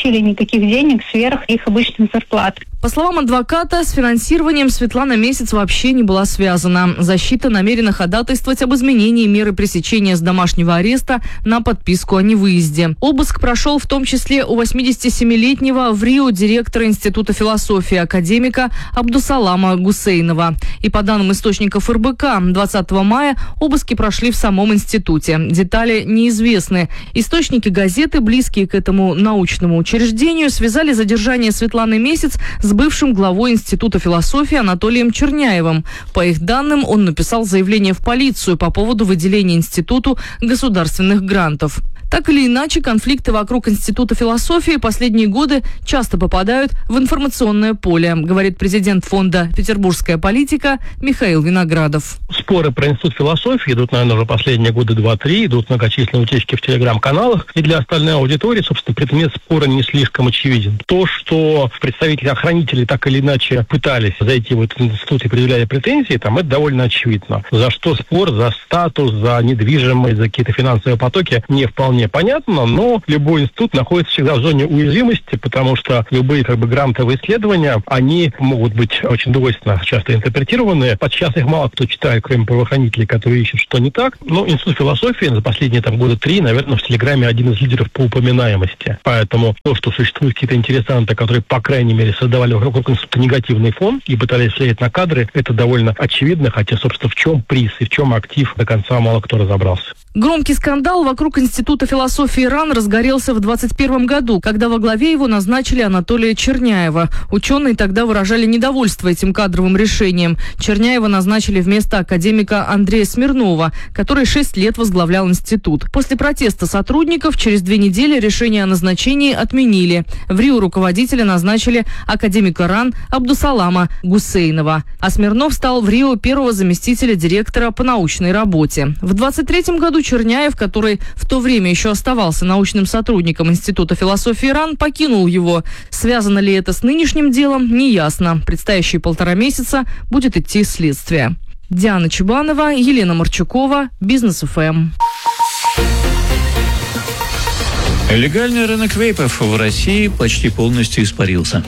никаких денег сверх их обычных зарплат. По словам адвоката, с финансированием Светлана Месяц вообще не была связана. Защита намерена ходатайствовать об изменении меры пресечения с домашнего ареста на подписку о невыезде. Обыск прошел в том числе у восьмидесятисемилетнего в Рио директора Института философии академика Абдусалама Гусейнова. И по данным источников эр бэ ка, двадцатого мая обыски прошли в самом институте. Детали неизвестны. Источники газеты, близкие к этому научному учреждению, связали задержание Светланы Месяц с бывшим главой Института философии Анатолием Черняевым. По их данным, он написал заявление в полицию по поводу выделения институту государственных грантов. Так или иначе, конфликты вокруг Института философии последние годы часто попадают в информационное поле, говорит президент фонда «Петербургская политика» Михаил Виноградов. Споры про Институт философии идут, наверное, уже последние годы два-три, идут многочисленные утечки в телеграм-каналах, и для остальной аудитории, собственно, предмет спора не слишком очевиден. То, что представители охранителей так или иначе пытались зайти в этот институт и предъявляли претензии, там это довольно очевидно. За что спор, за статус, за недвижимость, за какие-то финансовые потоки не вполне понятно, но любой институт находится всегда в зоне уязвимости, потому что любые как бы грантовые исследования, они могут быть очень двойственно часто интерпретированы. Подчас их мало кто читает, кроме правоохранителей, которые ищут, что не так. Но Институт философии за последние там года три, наверное, в Телеграме один из лидеров по упоминаемости. Поэтому то, что существуют какие-то интересанты, которые, по крайней мере, создавали вокруг института негативный фон и пытались влиять на кадры, это довольно очевидно, хотя, собственно, в чем приз и в чем актив, до конца мало кто разобрался. Громкий скандал вокруг Института философии РАН разгорелся в двадцать первом году, когда во главе его назначили Анатолия Черняева. Ученые тогда выражали недовольство этим кадровым решением. Черняева назначили вместо академика Андрея Смирнова, который шесть лет возглавлял институт. После протеста сотрудников через две недели решение о назначении отменили. В Рио руководителя назначили академика РАН Абдусалама Гусейнова. А Смирнов стал в Рио первого заместителя директора по научной работе. В двадцать третьем году Черняев, который в то время еще оставался научным сотрудником Института философии РАН, покинул его. Связано ли это с нынешним делом, неясно. Предстоящие полтора месяца будет идти следствие. Диана Чубанова, Елена Марчукова, Бизнес эф эм. Легальный рынок вейпов в России почти полностью испарился.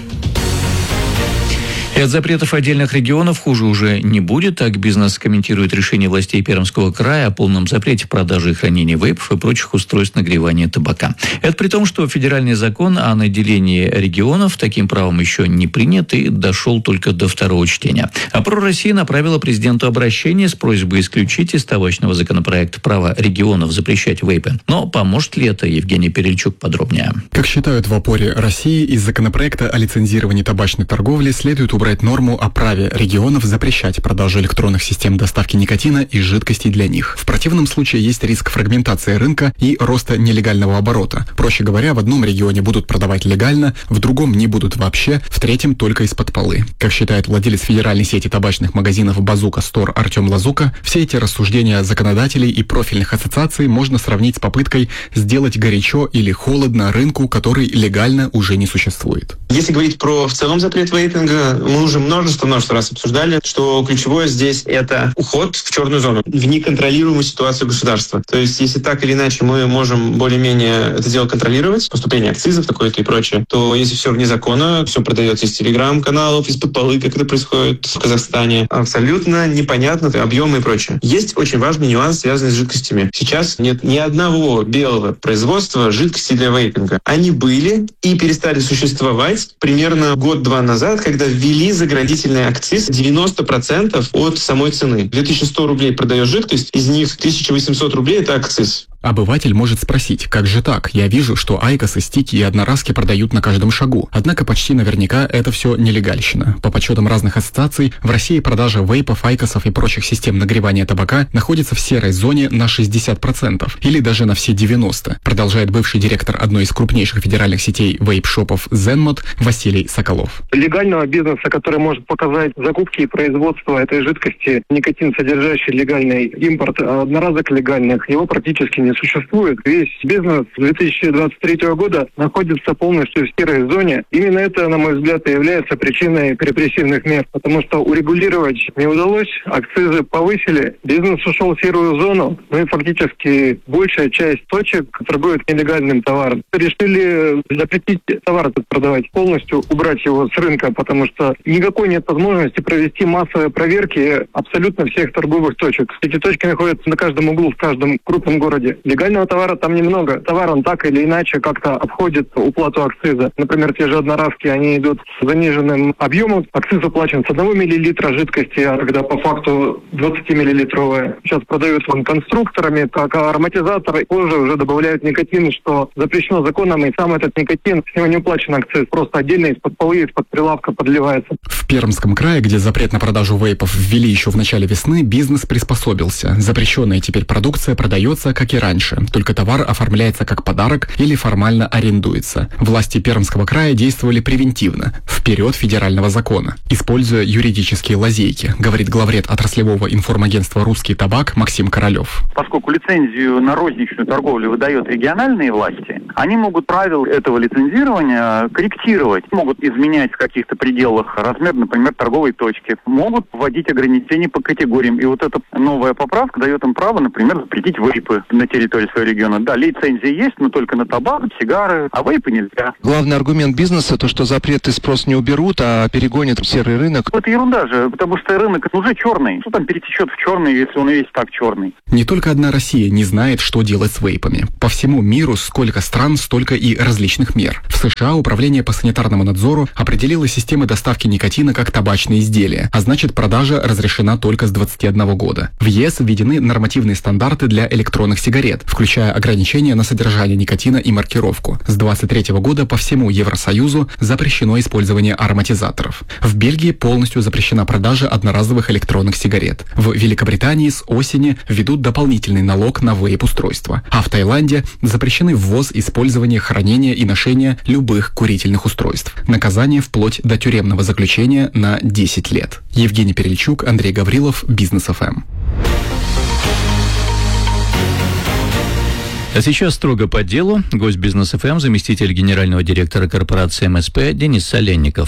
И от запретов отдельных регионов хуже уже не будет. Так бизнес комментирует решение властей Пермского края о полном запрете продажи и хранения вейпов и прочих устройств нагревания табака. Это при том, что федеральный закон о наделении регионов таким правом еще не принят и дошел только до второго чтения. А ПРО Россия направила президенту обращение с просьбой исключить из табачного законопроекта право регионов запрещать вейпы. Но поможет ли это? Евгений Перельчук подробнее. Как считают в опоре России, из законопроекта о лицензировании табачной торговли следует убрать брать норму о праве регионов запрещать продажу электронных систем доставки никотина и жидкостей для них. В противном случае есть риск фрагментации рынка и роста нелегального оборота. Проще говоря, в одном регионе будут продавать легально, в другом не будут вообще, в третьем только из-под полы. Как считает владелец федеральной сети табачных магазинов «Базука Стор» Артем Лазука, все эти рассуждения законодателей и профильных ассоциаций можно сравнить с попыткой сделать горячо или холодно рынку, который легально уже не существует. Если говорить про в целом запрет вейпинга, мы уже множество-множество раз обсуждали, что ключевое здесь это уход в черную зону, в неконтролируемую ситуацию государства. То есть, если так или иначе мы можем более-менее это дело контролировать, поступление акцизов такое-то и прочее, то если все вне закона, все продается из телеграм-каналов, из-под полы, как это происходит в Казахстане, абсолютно непонятно объемы и прочее. Есть очень важный нюанс, связанный с жидкостями. Сейчас нет ни одного белого производства жидкости для вейпинга. Они были и перестали существовать примерно год-два назад, когда ввели заградительный акциз девяносто процентов от самой цены. две тысячи сто рублей продаешь жидкость, из них тысяча восемьсот рублей – это акциз. Обыватель может спросить, как же так? Я вижу, что айкосы, стики и одноразки продают на каждом шагу. Однако почти наверняка это все нелегальщина. По подсчетам разных ассоциаций, в России продажа вейпов, айкосов и прочих систем нагревания табака находится в серой зоне на шестьдесят процентов или даже на все девяносто процентов, продолжает бывший директор одной из крупнейших федеральных сетей вейп-шопов Zenmod Василий Соколов. Легального бизнеса, который может показать закупки и производство этой жидкости, никотин содержащий легальный импорт одноразок легальных, его практически не не существует. Весь бизнес с две тысячи двадцать третьего года находится полностью в серой зоне. Именно это, на мой взгляд, и является причиной репрессивных мер, потому что урегулировать не удалось, акцизы повысили, бизнес ушел в серую зону, ну и фактически большая часть точек торгует нелегальным товаром. Решили запретить товар этот продавать, полностью убрать его с рынка, потому что никакой нет возможности провести массовые проверки абсолютно всех торговых точек. Эти точки находятся на каждом углу, в каждом крупном городе. Легального товара там немного. Товар он так или иначе как-то обходит уплату акциза. Например, те же одноразки, они идут с заниженным объемом. Акциз оплачен с одного миллилитра жидкости, а когда по факту двадцатимиллилитровая. Сейчас продают он конструкторами, как ароматизаторы. Позже уже добавляют никотин, что запрещено законом, и сам этот никотин, с него не уплачен акциз. Просто отдельно из-под полы, из-под прилавка подливается. В Пермском крае, где запрет на продажу вейпов ввели еще в начале весны, бизнес приспособился. Запрещенная теперь продукция продается, как и раньше, только товар оформляется как подарок или формально арендуется. Власти Пермского края действовали превентивно, вперед федерального закона, используя юридические лазейки, говорит главред отраслевого информагентства «Русский табак» Максим Королев. Поскольку лицензию на розничную торговлю выдают региональные власти, они могут правила этого лицензирования корректировать, могут изменять в каких-то пределах размер, например, торговой точки, могут вводить ограничения по категориям. И вот эта новая поправка дает им право, например, запретить вейпы на территории своего региона. Да, лицензия есть, но только на табак, сигары, а вейпы нельзя. Главный аргумент бизнеса то, что запреты спрос не уберут, а перегонят в серый рынок. Это ерунда же, потому что рынок уже черный. Что там перетечет в черный, если он и весь так черный? Не только одна Россия не знает, что делать с вейпами. По всему миру сколько стран, столько и различных мер. В США Управление по санитарному надзору определило системы доставки никотина как табачные изделия, а значит, продажа разрешена только с двадцати одного года. В ЕС введены нормативные стандарты для электронных сигарет, включая ограничения на содержание никотина и маркировку. С двадцать третьего года по всему Евросоюзу запрещено использование ароматизаторов. В Бельгии полностью запрещена продажа одноразовых электронных сигарет. В Великобритании с осени введут дополнительный налог на вейп-устройства. А в Таиланде запрещены ввоз, использование, хранение и ношение любых курительных устройств. Наказание вплоть до тюремного заключения на десять лет. Евгений Перельчук, Андрей Гаврилов, Бизнес эф эм. А сейчас строго по делу. Гость Бизнес эф эм, заместитель генерального директора корпорации эм эс пэ Денис Соленников.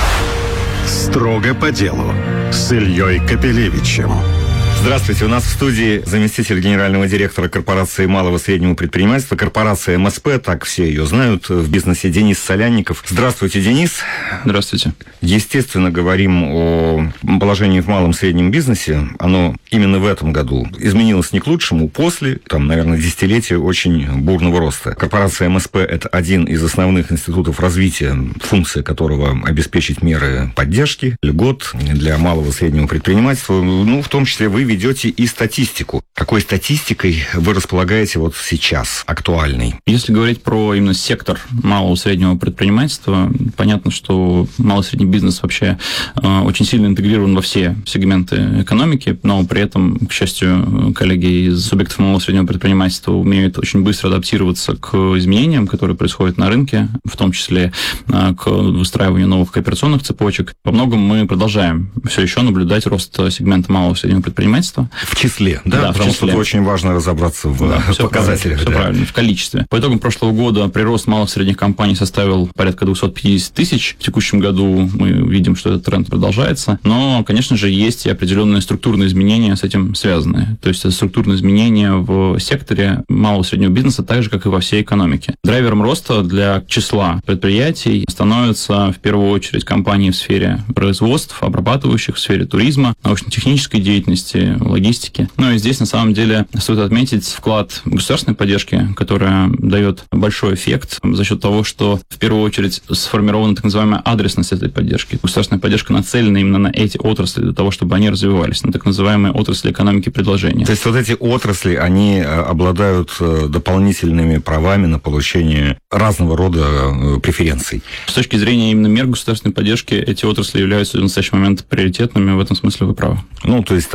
Строго по делу с Ильей Капелевичем. Здравствуйте, у нас в студии заместитель генерального директора корпорации малого и среднего предпринимательства, корпорация эм эс пэ, так все ее знают в бизнесе, Денис Соленников. Здравствуйте, Денис. Здравствуйте. Естественно, говорим о положении в малом и среднем бизнесе. Оно именно в этом году изменилось не к лучшему, после, там, наверное, десятилетия очень бурного роста. Корпорация эм эс пэ – это один из основных институтов развития, функция которого обеспечить меры поддержки, льгот для малого и среднего предпринимательства. Ну, в том числе вы ведете и статистику. Какой статистикой вы располагаете вот сейчас, актуальной? Если говорить про именно сектор малого и среднего предпринимательства, понятно, что малый и средний бизнес вообще э, очень сильно интегрирован во все сегменты экономики, но при этом, к счастью, коллеги из субъектов малого и среднего предпринимательства умеют очень быстро адаптироваться к изменениям, которые происходят на рынке, в том числе э, к выстраиванию новых кооперационных цепочек. Во многом мы продолжаем все еще наблюдать рост сегмента малого и среднего предпринимательства. В числе, да? Да, потому в числе. что очень важно разобраться в да, показателях. Все да. правильно, в количестве. По итогам прошлого года прирост малых и средних компаний составил порядка двести пятьдесят тысяч. В текущем году мы видим, что этот тренд продолжается. Но, конечно же, есть и определенные структурные изменения с этим связанные. То есть это структурные изменения в секторе малого и среднего бизнеса, так же, как и во всей экономике. Драйвером роста для числа предприятий становятся в первую очередь компании в сфере производств, обрабатывающих, в сфере туризма, научно-технической деятельности, логистики. Ну и здесь, на самом деле, стоит отметить вклад государственной поддержки, которая дает большой эффект за счет того, что в первую очередь сформирована так называемая адресность этой поддержки. Государственная поддержка нацелена именно на эти отрасли для того, чтобы они развивались, на так называемые отрасли экономики предложения. То есть вот эти отрасли, они обладают дополнительными правами на получение разного рода преференций. С точки зрения именно мер государственной поддержки, эти отрасли являются в настоящий момент приоритетными, в этом смысле вы правы. Ну, то есть там есть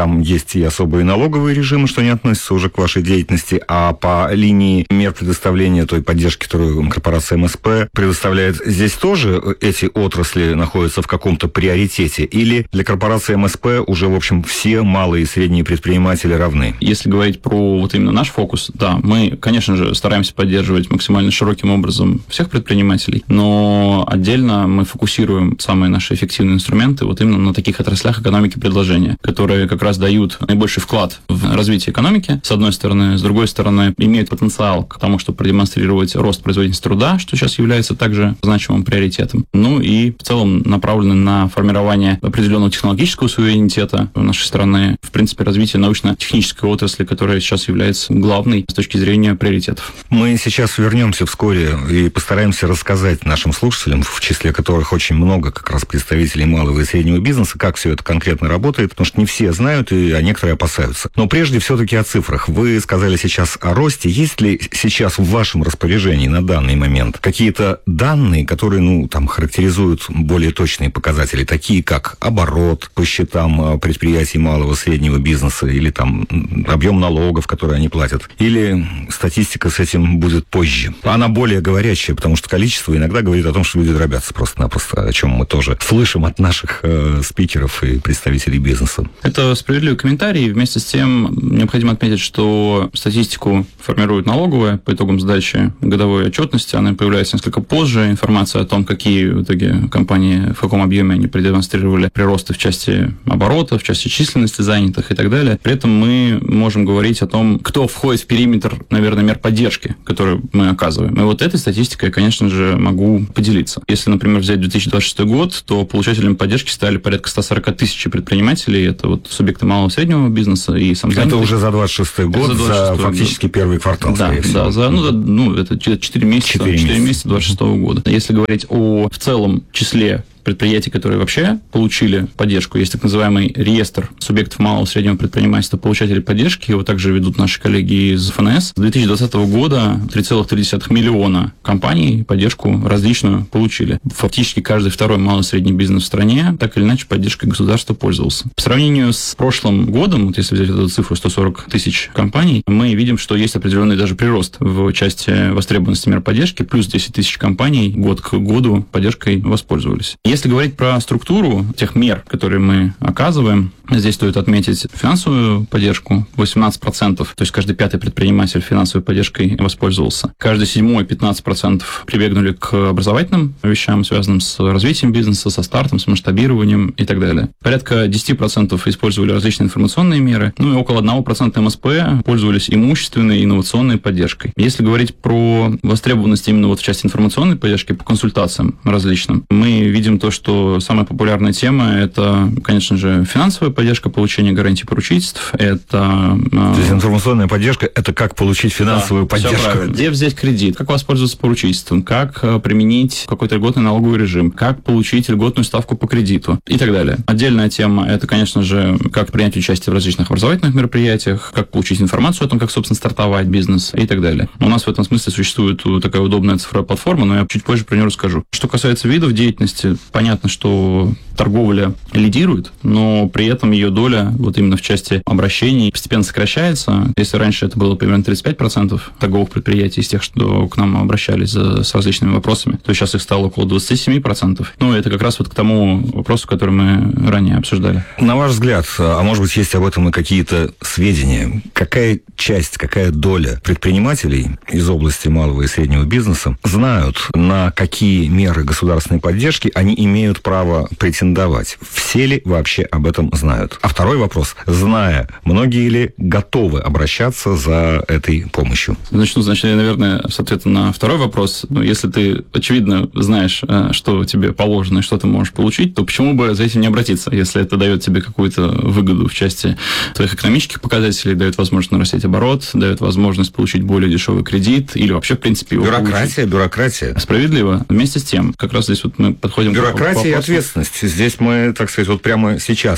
есть и особые налоговые режимы, что не относится уже к вашей деятельности, а по линии мер предоставления той поддержки, которую корпорация эм эс пэ предоставляет, здесь тоже эти отрасли находятся в каком-то приоритете? Или для корпорации эм эс пэ уже, в общем, все малые и средние предприниматели равны? Если говорить про вот именно наш фокус, да, мы, конечно же, стараемся поддерживать максимально широким образом всех предпринимателей, но отдельно мы фокусируем самые наши эффективные инструменты вот именно на таких отраслях экономики предложения, которые как раз дают наибольший вклад в развитие экономики, с одной стороны, с другой стороны, имеют потенциал к тому, чтобы продемонстрировать рост производительности труда, что сейчас является также значимым приоритетом. Ну и в целом направлены на формирование определенного технологического суверенитета нашей страны, в принципе, развитие научно-технической отрасли, которая сейчас является главной с точки зрения приоритетов. Мы сейчас вернемся вскоре и постараемся рассказать нашим слушателям, в числе которых очень много как раз представителей малого и среднего бизнеса, как все это конкретно работает, потому что не все знают, и а некоторые опасаются. Но прежде все-таки о цифрах. Вы сказали сейчас о росте. Есть ли сейчас в вашем распоряжении на данный момент какие-то данные, которые, ну, там, характеризуют более точные показатели, такие как оборот по счетам предприятий малого и среднего бизнеса, или там объем налогов, которые они платят, или статистика с этим будет позже? Она более говорящая, потому что количество иногда говорит о том, что люди дробятся просто-напросто, о чем мы тоже слышим от наших э, спикеров и представителей бизнеса. Это справедливый комментарий. Вместе с тем необходимо отметить, что статистику формирует налоговая по итогам сдачи годовой отчетности. Она появляется несколько позже. Информация о том, какие в итоге компании, в каком объеме они продемонстрировали приросты в части оборота, в части численности занятых и так далее. При этом мы можем говорить о том, кто входит в периметр, наверное, мер поддержки, которые мы оказываем. И вот этой статистикой, конечно же, могу поделиться. Если, например, взять две тысячи двадцать шестой год, то получателями поддержки стали порядка сто сорок тысяч предпринимателей. Это вот субъекты малого и среднего бизнеса и самозанятые. Это уже за двадцать шестой год, за, за фактически год. Первый квартал, да, скорее всего. Да, за, ну, за, ну, это четыре месяца, четыре месяца двадцать шестого года. Если говорить о в целом числе предприятий, которые вообще получили поддержку. Есть так называемый реестр субъектов малого и среднего предпринимательства, получателей поддержки. Его также ведут наши коллеги из эф эн эс. С две тысячи двадцатого года три целых три десятых миллиона компаний поддержку различную получили. Фактически каждый второй малый и средний бизнес в стране так или иначе поддержкой государства пользовался. По сравнению с прошлым годом, вот если взять эту цифру сто сорок тысяч компаний, мы видим, что есть определенный даже прирост в части востребованности мер поддержки. Плюс десять тысяч компаний год к году поддержкой воспользовались. Если говорить про структуру тех мер, которые мы оказываем, здесь стоит отметить финансовую поддержку восемнадцать процентов, то есть каждый пятый предприниматель финансовой поддержкой воспользовался. Каждый седьмой пятнадцать процентов прибегнули к образовательным вещам, связанным с развитием бизнеса, со стартом, с масштабированием и так далее. Порядка десять процентов использовали различные информационные меры, ну и около один процент эм эс пэ пользовались имущественной и инновационной поддержкой. Если говорить про востребованность именно вот в части информационной поддержки по консультациям различным, мы видим то, что самая популярная тема – это, конечно же, финансовая поддержка, получение гарантий поручительств. Это... То есть информационная поддержка – это как получить финансовую да, поддержку. Где взять кредит, как воспользоваться поручительством, как применить какой-то льготный налоговый режим, как получить льготную ставку по кредиту и так далее. Отдельная тема – это, конечно же, как принять участие в различных образовательных мероприятиях, как получить информацию о том, как, собственно, стартовать бизнес и так далее. У нас в этом смысле существует такая удобная цифровая платформа, но я чуть позже про нее расскажу. Что касается видов деятельности, понятно, что торговля лидирует, но при этом ее доля вот именно в части обращений постепенно сокращается. Если раньше это было примерно тридцать пять процентов торговых предприятий из тех, что к нам обращались за, с различными вопросами, то сейчас их стало около двадцать семь процентов. Ну, это как раз вот к тому вопросу, который мы ранее обсуждали. На ваш взгляд, а может быть, есть об этом и какие-то сведения, какая часть, какая доля предпринимателей из области малого и среднего бизнеса знают, на какие меры государственной поддержки они имеют право претендовать? Все ли вообще об этом знают? А второй вопрос. Зная, многие ли готовы обращаться за этой помощью? Начну, значит, наверное, с ответа на второй вопрос. Ну, если ты, очевидно, знаешь, что тебе положено и что ты можешь получить, то почему бы за этим не обратиться, если это дает тебе какую-то выгоду в части твоих экономических показателей, дает возможность нарастить оборот, дает возможность получить более дешевый кредит или вообще, в принципе, его Бюрократия, получить. бюрократия. Справедливо. Вместе с тем, как раз здесь вот мы подходим Бюрократия к и ответственность. Здесь мы, так сказать, вот прямо сейчас на этой неделе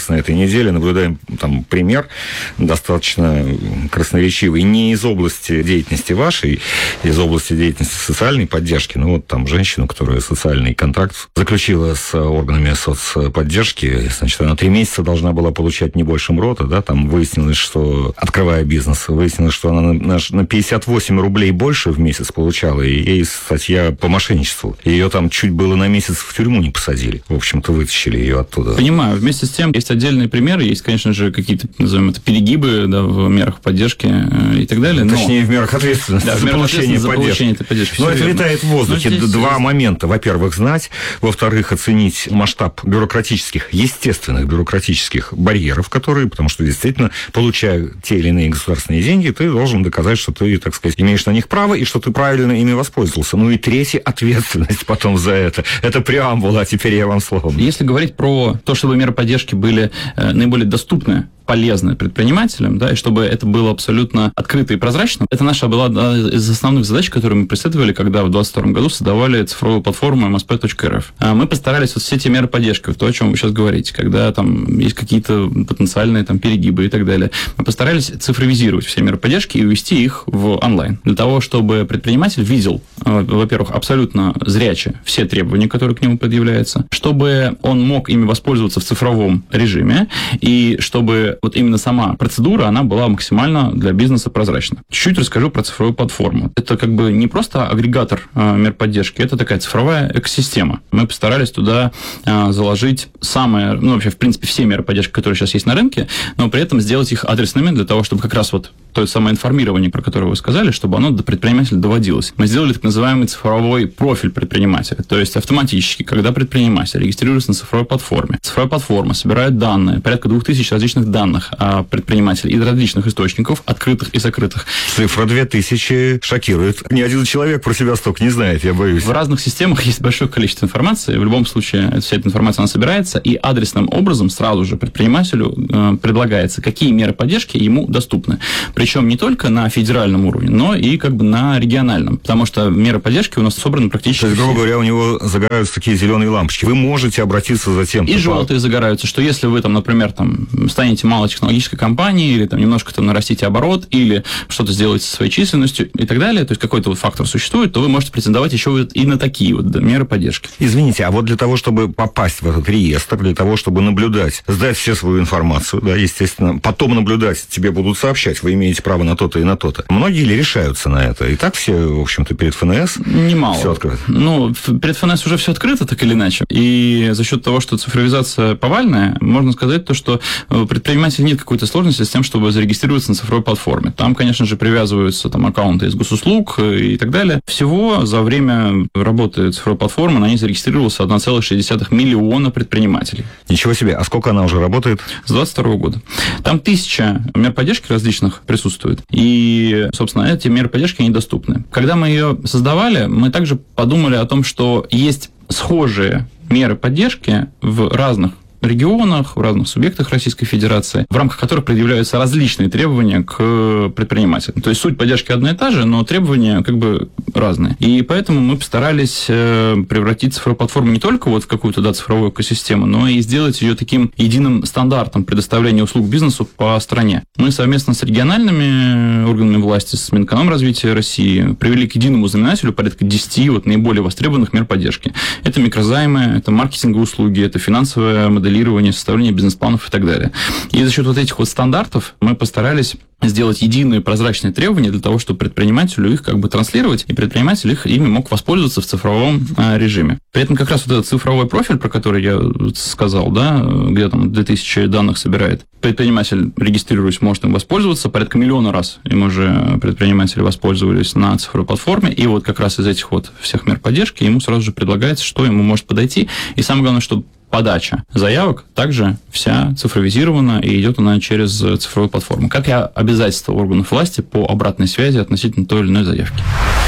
неделе наблюдаем там пример достаточно красноречивый. Не из области деятельности вашей, из области деятельности социальной поддержки. Ну, вот там женщина, которая социальный контракт заключила с органами соцподдержки. Значит, она три месяца должна была получать не больше МРОТа, да, там выяснилось, что, открывая бизнес, выяснилось, что она на, на пятьдесят восемь рублей больше в месяц получала, и ей статья по мошенничеству. Ее там чуть было на месяц в тюрьму не посадили. В общем-то, вытащили ее оттуда. Понимаю. Вместе с тем, есть отдельные примеры, есть, конечно же, какие-то, назовем это, перегибы, да, в мерах поддержки и так далее. Но... Точнее, в мерах ответственности, да, за, получение за получение этой поддержки. Но это летает в воздухе. Здесь... Два момента. Во-первых, знать. Во-вторых, оценить масштаб бюрократических, естественных бюрократических барьеров, которые, потому что действительно, получая те или иные государственные деньги, ты должен доказать, что ты, так сказать, имеешь на них право и что ты правильно ими воспользовался. Ну и третье, ответственность потом за это. Это преамбула, а теперь я вам слово. Если говорить про то, чтобы меры поддержки были э, наиболее доступны, полезны предпринимателям, да, и чтобы это было абсолютно открыто и прозрачно. Это наша была одна из основных задач, которые мы преследовали, когда в двадцать втором году создавали цифровую платформу эм эс пи точка эр эф. Мы постарались вот все те меры поддержки, то, о чем вы сейчас говорите, когда там есть какие-то потенциальные там перегибы и так далее. Мы постарались цифровизировать все меры поддержки и увести их в онлайн, для того, чтобы предприниматель видел, во-первых, абсолютно зряче все требования, которые к нему предъявляются, чтобы он мог ими воспользоваться в цифровом режиме, и чтобы вот именно сама процедура, она была максимально для бизнеса прозрачна. Чуть-чуть расскажу про цифровую платформу. Это как бы не просто агрегатор э, мер поддержки, это такая цифровая экосистема. Мы постарались туда э, заложить самые, ну, вообще, в принципе, все меры поддержки, которые сейчас есть на рынке, но при этом сделать их адресными для того, чтобы как раз вот то самое информирование, про которое вы сказали, чтобы оно до предпринимателя доводилось. Мы сделали так называемый цифровой профиль предпринимателя. То есть автоматически, когда предприниматель регистрируется на цифровой платформе, цифровая платформа собирает данные, порядка двух тысяч различных данных о предпринимателе из различных источников, открытых и закрытых. Цифра две тысячи шокирует. Ни один человек про себя столько не знает, я боюсь. В разных системах есть большое количество информации. В любом случае, вся эта информация, она собирается, и адресным образом сразу же предпринимателю э, предлагается, какие меры поддержки ему доступны. Причем не только на федеральном уровне, но и как бы на региональном. Потому что меры поддержки у нас собраны практически... То есть, грубо говоря, у него загораются такие зеленые лампочки. Вы можете обратиться за тем... И желтые загораются, что если вы там, например, там, станете малотехнологической компанией, или там немножко там нарастите оборот, или что-то сделаете со своей численностью и так далее, то есть какой-то вот фактор существует, то вы можете претендовать еще и на такие вот меры поддержки. Извините, а вот для того, чтобы попасть в этот реестр, для того, чтобы наблюдать, сдать все свою информацию, да, естественно, потом наблюдать, тебе будут сообщать, вы имеете право на то-то и на то-то. Многие ли решаются на это? И так все, в общем-то, перед эф эн эс немало. Все открыто? Ну, перед эф эн эс уже все открыто, так или иначе. И за счет того, что цифровизация повальная, можно сказать то, что у предпринимателя нет какой-то сложности с тем, чтобы зарегистрироваться на цифровой платформе. Там, конечно же, привязываются там аккаунты из госуслуг и так далее. Всего за время работы цифровой платформы на ней зарегистрировалось одна целая шесть десятых миллиона предпринимателей. Ничего себе. А сколько она уже работает? С двадцать второго года. Там тысяча мер поддержки различных присутствует. И, собственно, эти меры поддержки недоступны. Когда мы ее создавали, мы также подумали о том, что есть схожие меры поддержки в разных регионах, в разных субъектах Российской Федерации, в рамках которых предъявляются различные требования к предпринимателям. То есть суть поддержки одна и та же, но требования как бы разные. И поэтому мы постарались превратить цифровую платформу не только вот в какую-то, да, цифровую экосистему, но и сделать ее таким единым стандартом предоставления услуг бизнесу по стране. Мы совместно с региональными органами власти, с Минэкономразвития России привели к единому знаменателю порядка десяти вот наиболее востребованных мер поддержки. Это микрозаймы, это маркетинговые услуги, это финансовая моделирование, составление бизнес-планов и так далее. И за счет вот этих вот стандартов мы постарались сделать единые прозрачные требования для того, чтобы предпринимателю их как бы транслировать, и предприниматель их ими мог воспользоваться в цифровом а, режиме. При этом как раз вот этот цифровой профиль, про который я сказал, да, где там две тысячи данных собирает, предприниматель, регистрируясь, может им воспользоваться. Порядка миллиона раз им уже предприниматели воспользовались на цифровой платформе, и вот как раз из этих вот всех мер поддержки ему сразу же предлагается, что ему может подойти, и самое главное, чтобы подача заявок также вся цифровизирована, и идет она через цифровую платформу. Как и обязательства органов власти по обратной связи относительно той или иной заявки.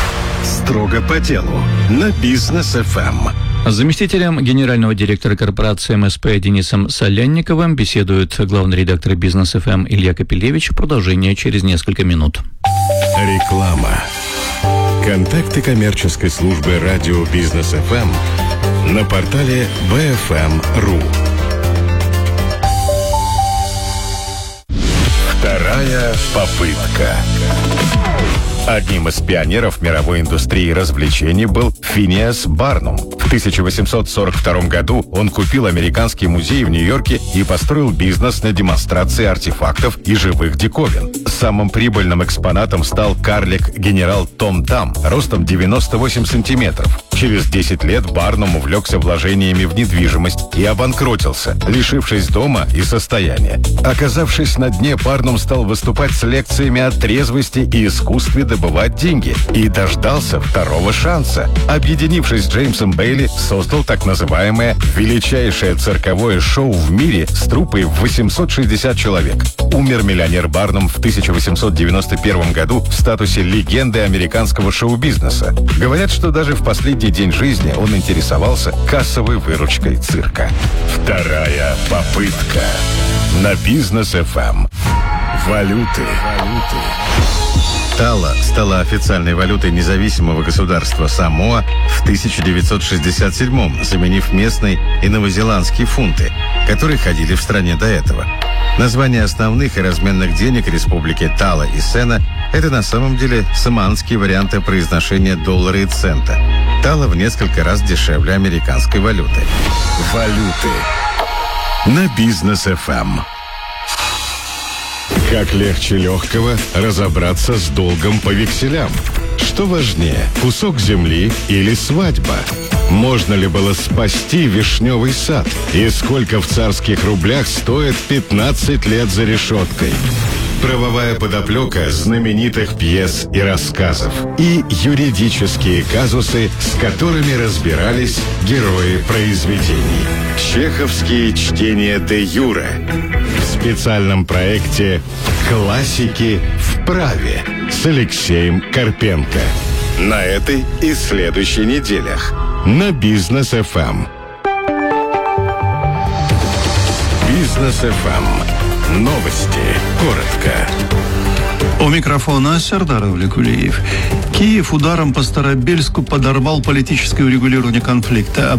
Строго по делу на Бизнес эф эм. С заместителем генерального директора корпорации эм эс пэ Денисом Солянниковым беседует главный редактор Бизнес эф эм Илья Капелевич. Продолжение через несколько минут. Реклама. Контакты коммерческой службы радио Бизнес эф эм на портале би эф эм точка ру. Вторая попытка. Одним из пионеров мировой индустрии развлечений был Финиас Барнум. В тысяча восемьсот сорок втором году он купил американский музей в Нью-Йорке и построил бизнес на демонстрации артефактов и живых диковин. Самым прибыльным экспонатом стал карлик-генерал Том Там, ростом девяносто восемь сантиметров. Через десять лет Барнум увлекся вложениями в недвижимость и обанкротился, лишившись дома и состояния. Оказавшись на дне, Барнум стал выступать с лекциями о трезвости и искусстве добывать деньги и дождался второго шанса. Объединившись с Джеймсом Бейли, создал так называемое величайшее цирковое шоу в мире с труппой в восемьсот шестьдесят человек. Умер миллионер Барнум в тысяча восемьсот девяносто первом году в статусе легенды американского шоу-бизнеса. Говорят, что даже в последний день жизни он интересовался кассовой выручкой цирка. Вторая попытка на Бизнес эф эм. Валюты. Тала стала официальной валютой независимого государства Самоа в тысяча девятьсот шестьдесят седьмом, заменив местные и новозеландские фунты, которые ходили в стране до этого. Названия основных и разменных денег республики Тала и Сена – это на самом деле самоанские варианты произношения доллара и цента. Тала в несколько раз дешевле американской валюты. Валюты на Бизнес эф эм. Как легче легкого разобраться с долгом по векселям? Что важнее, кусок земли или свадьба? Можно ли было спасти вишневый сад? И сколько в царских рублях стоит пятнадцать лет за решеткой? Правовая подоплека знаменитых пьес и рассказов. И юридические казусы, с которыми разбирались герои произведений. Чеховские чтения де юре. В специальном проекте «Классики в праве» с Алексеем Карпенко. На этой и следующей неделях на Бизнес эф эм. Бизнес эф эм. Новости. Коротко. У микрофона Сердар Авликулиев. Киев ударом по Старобельску подорвал политическое урегулирование конфликта.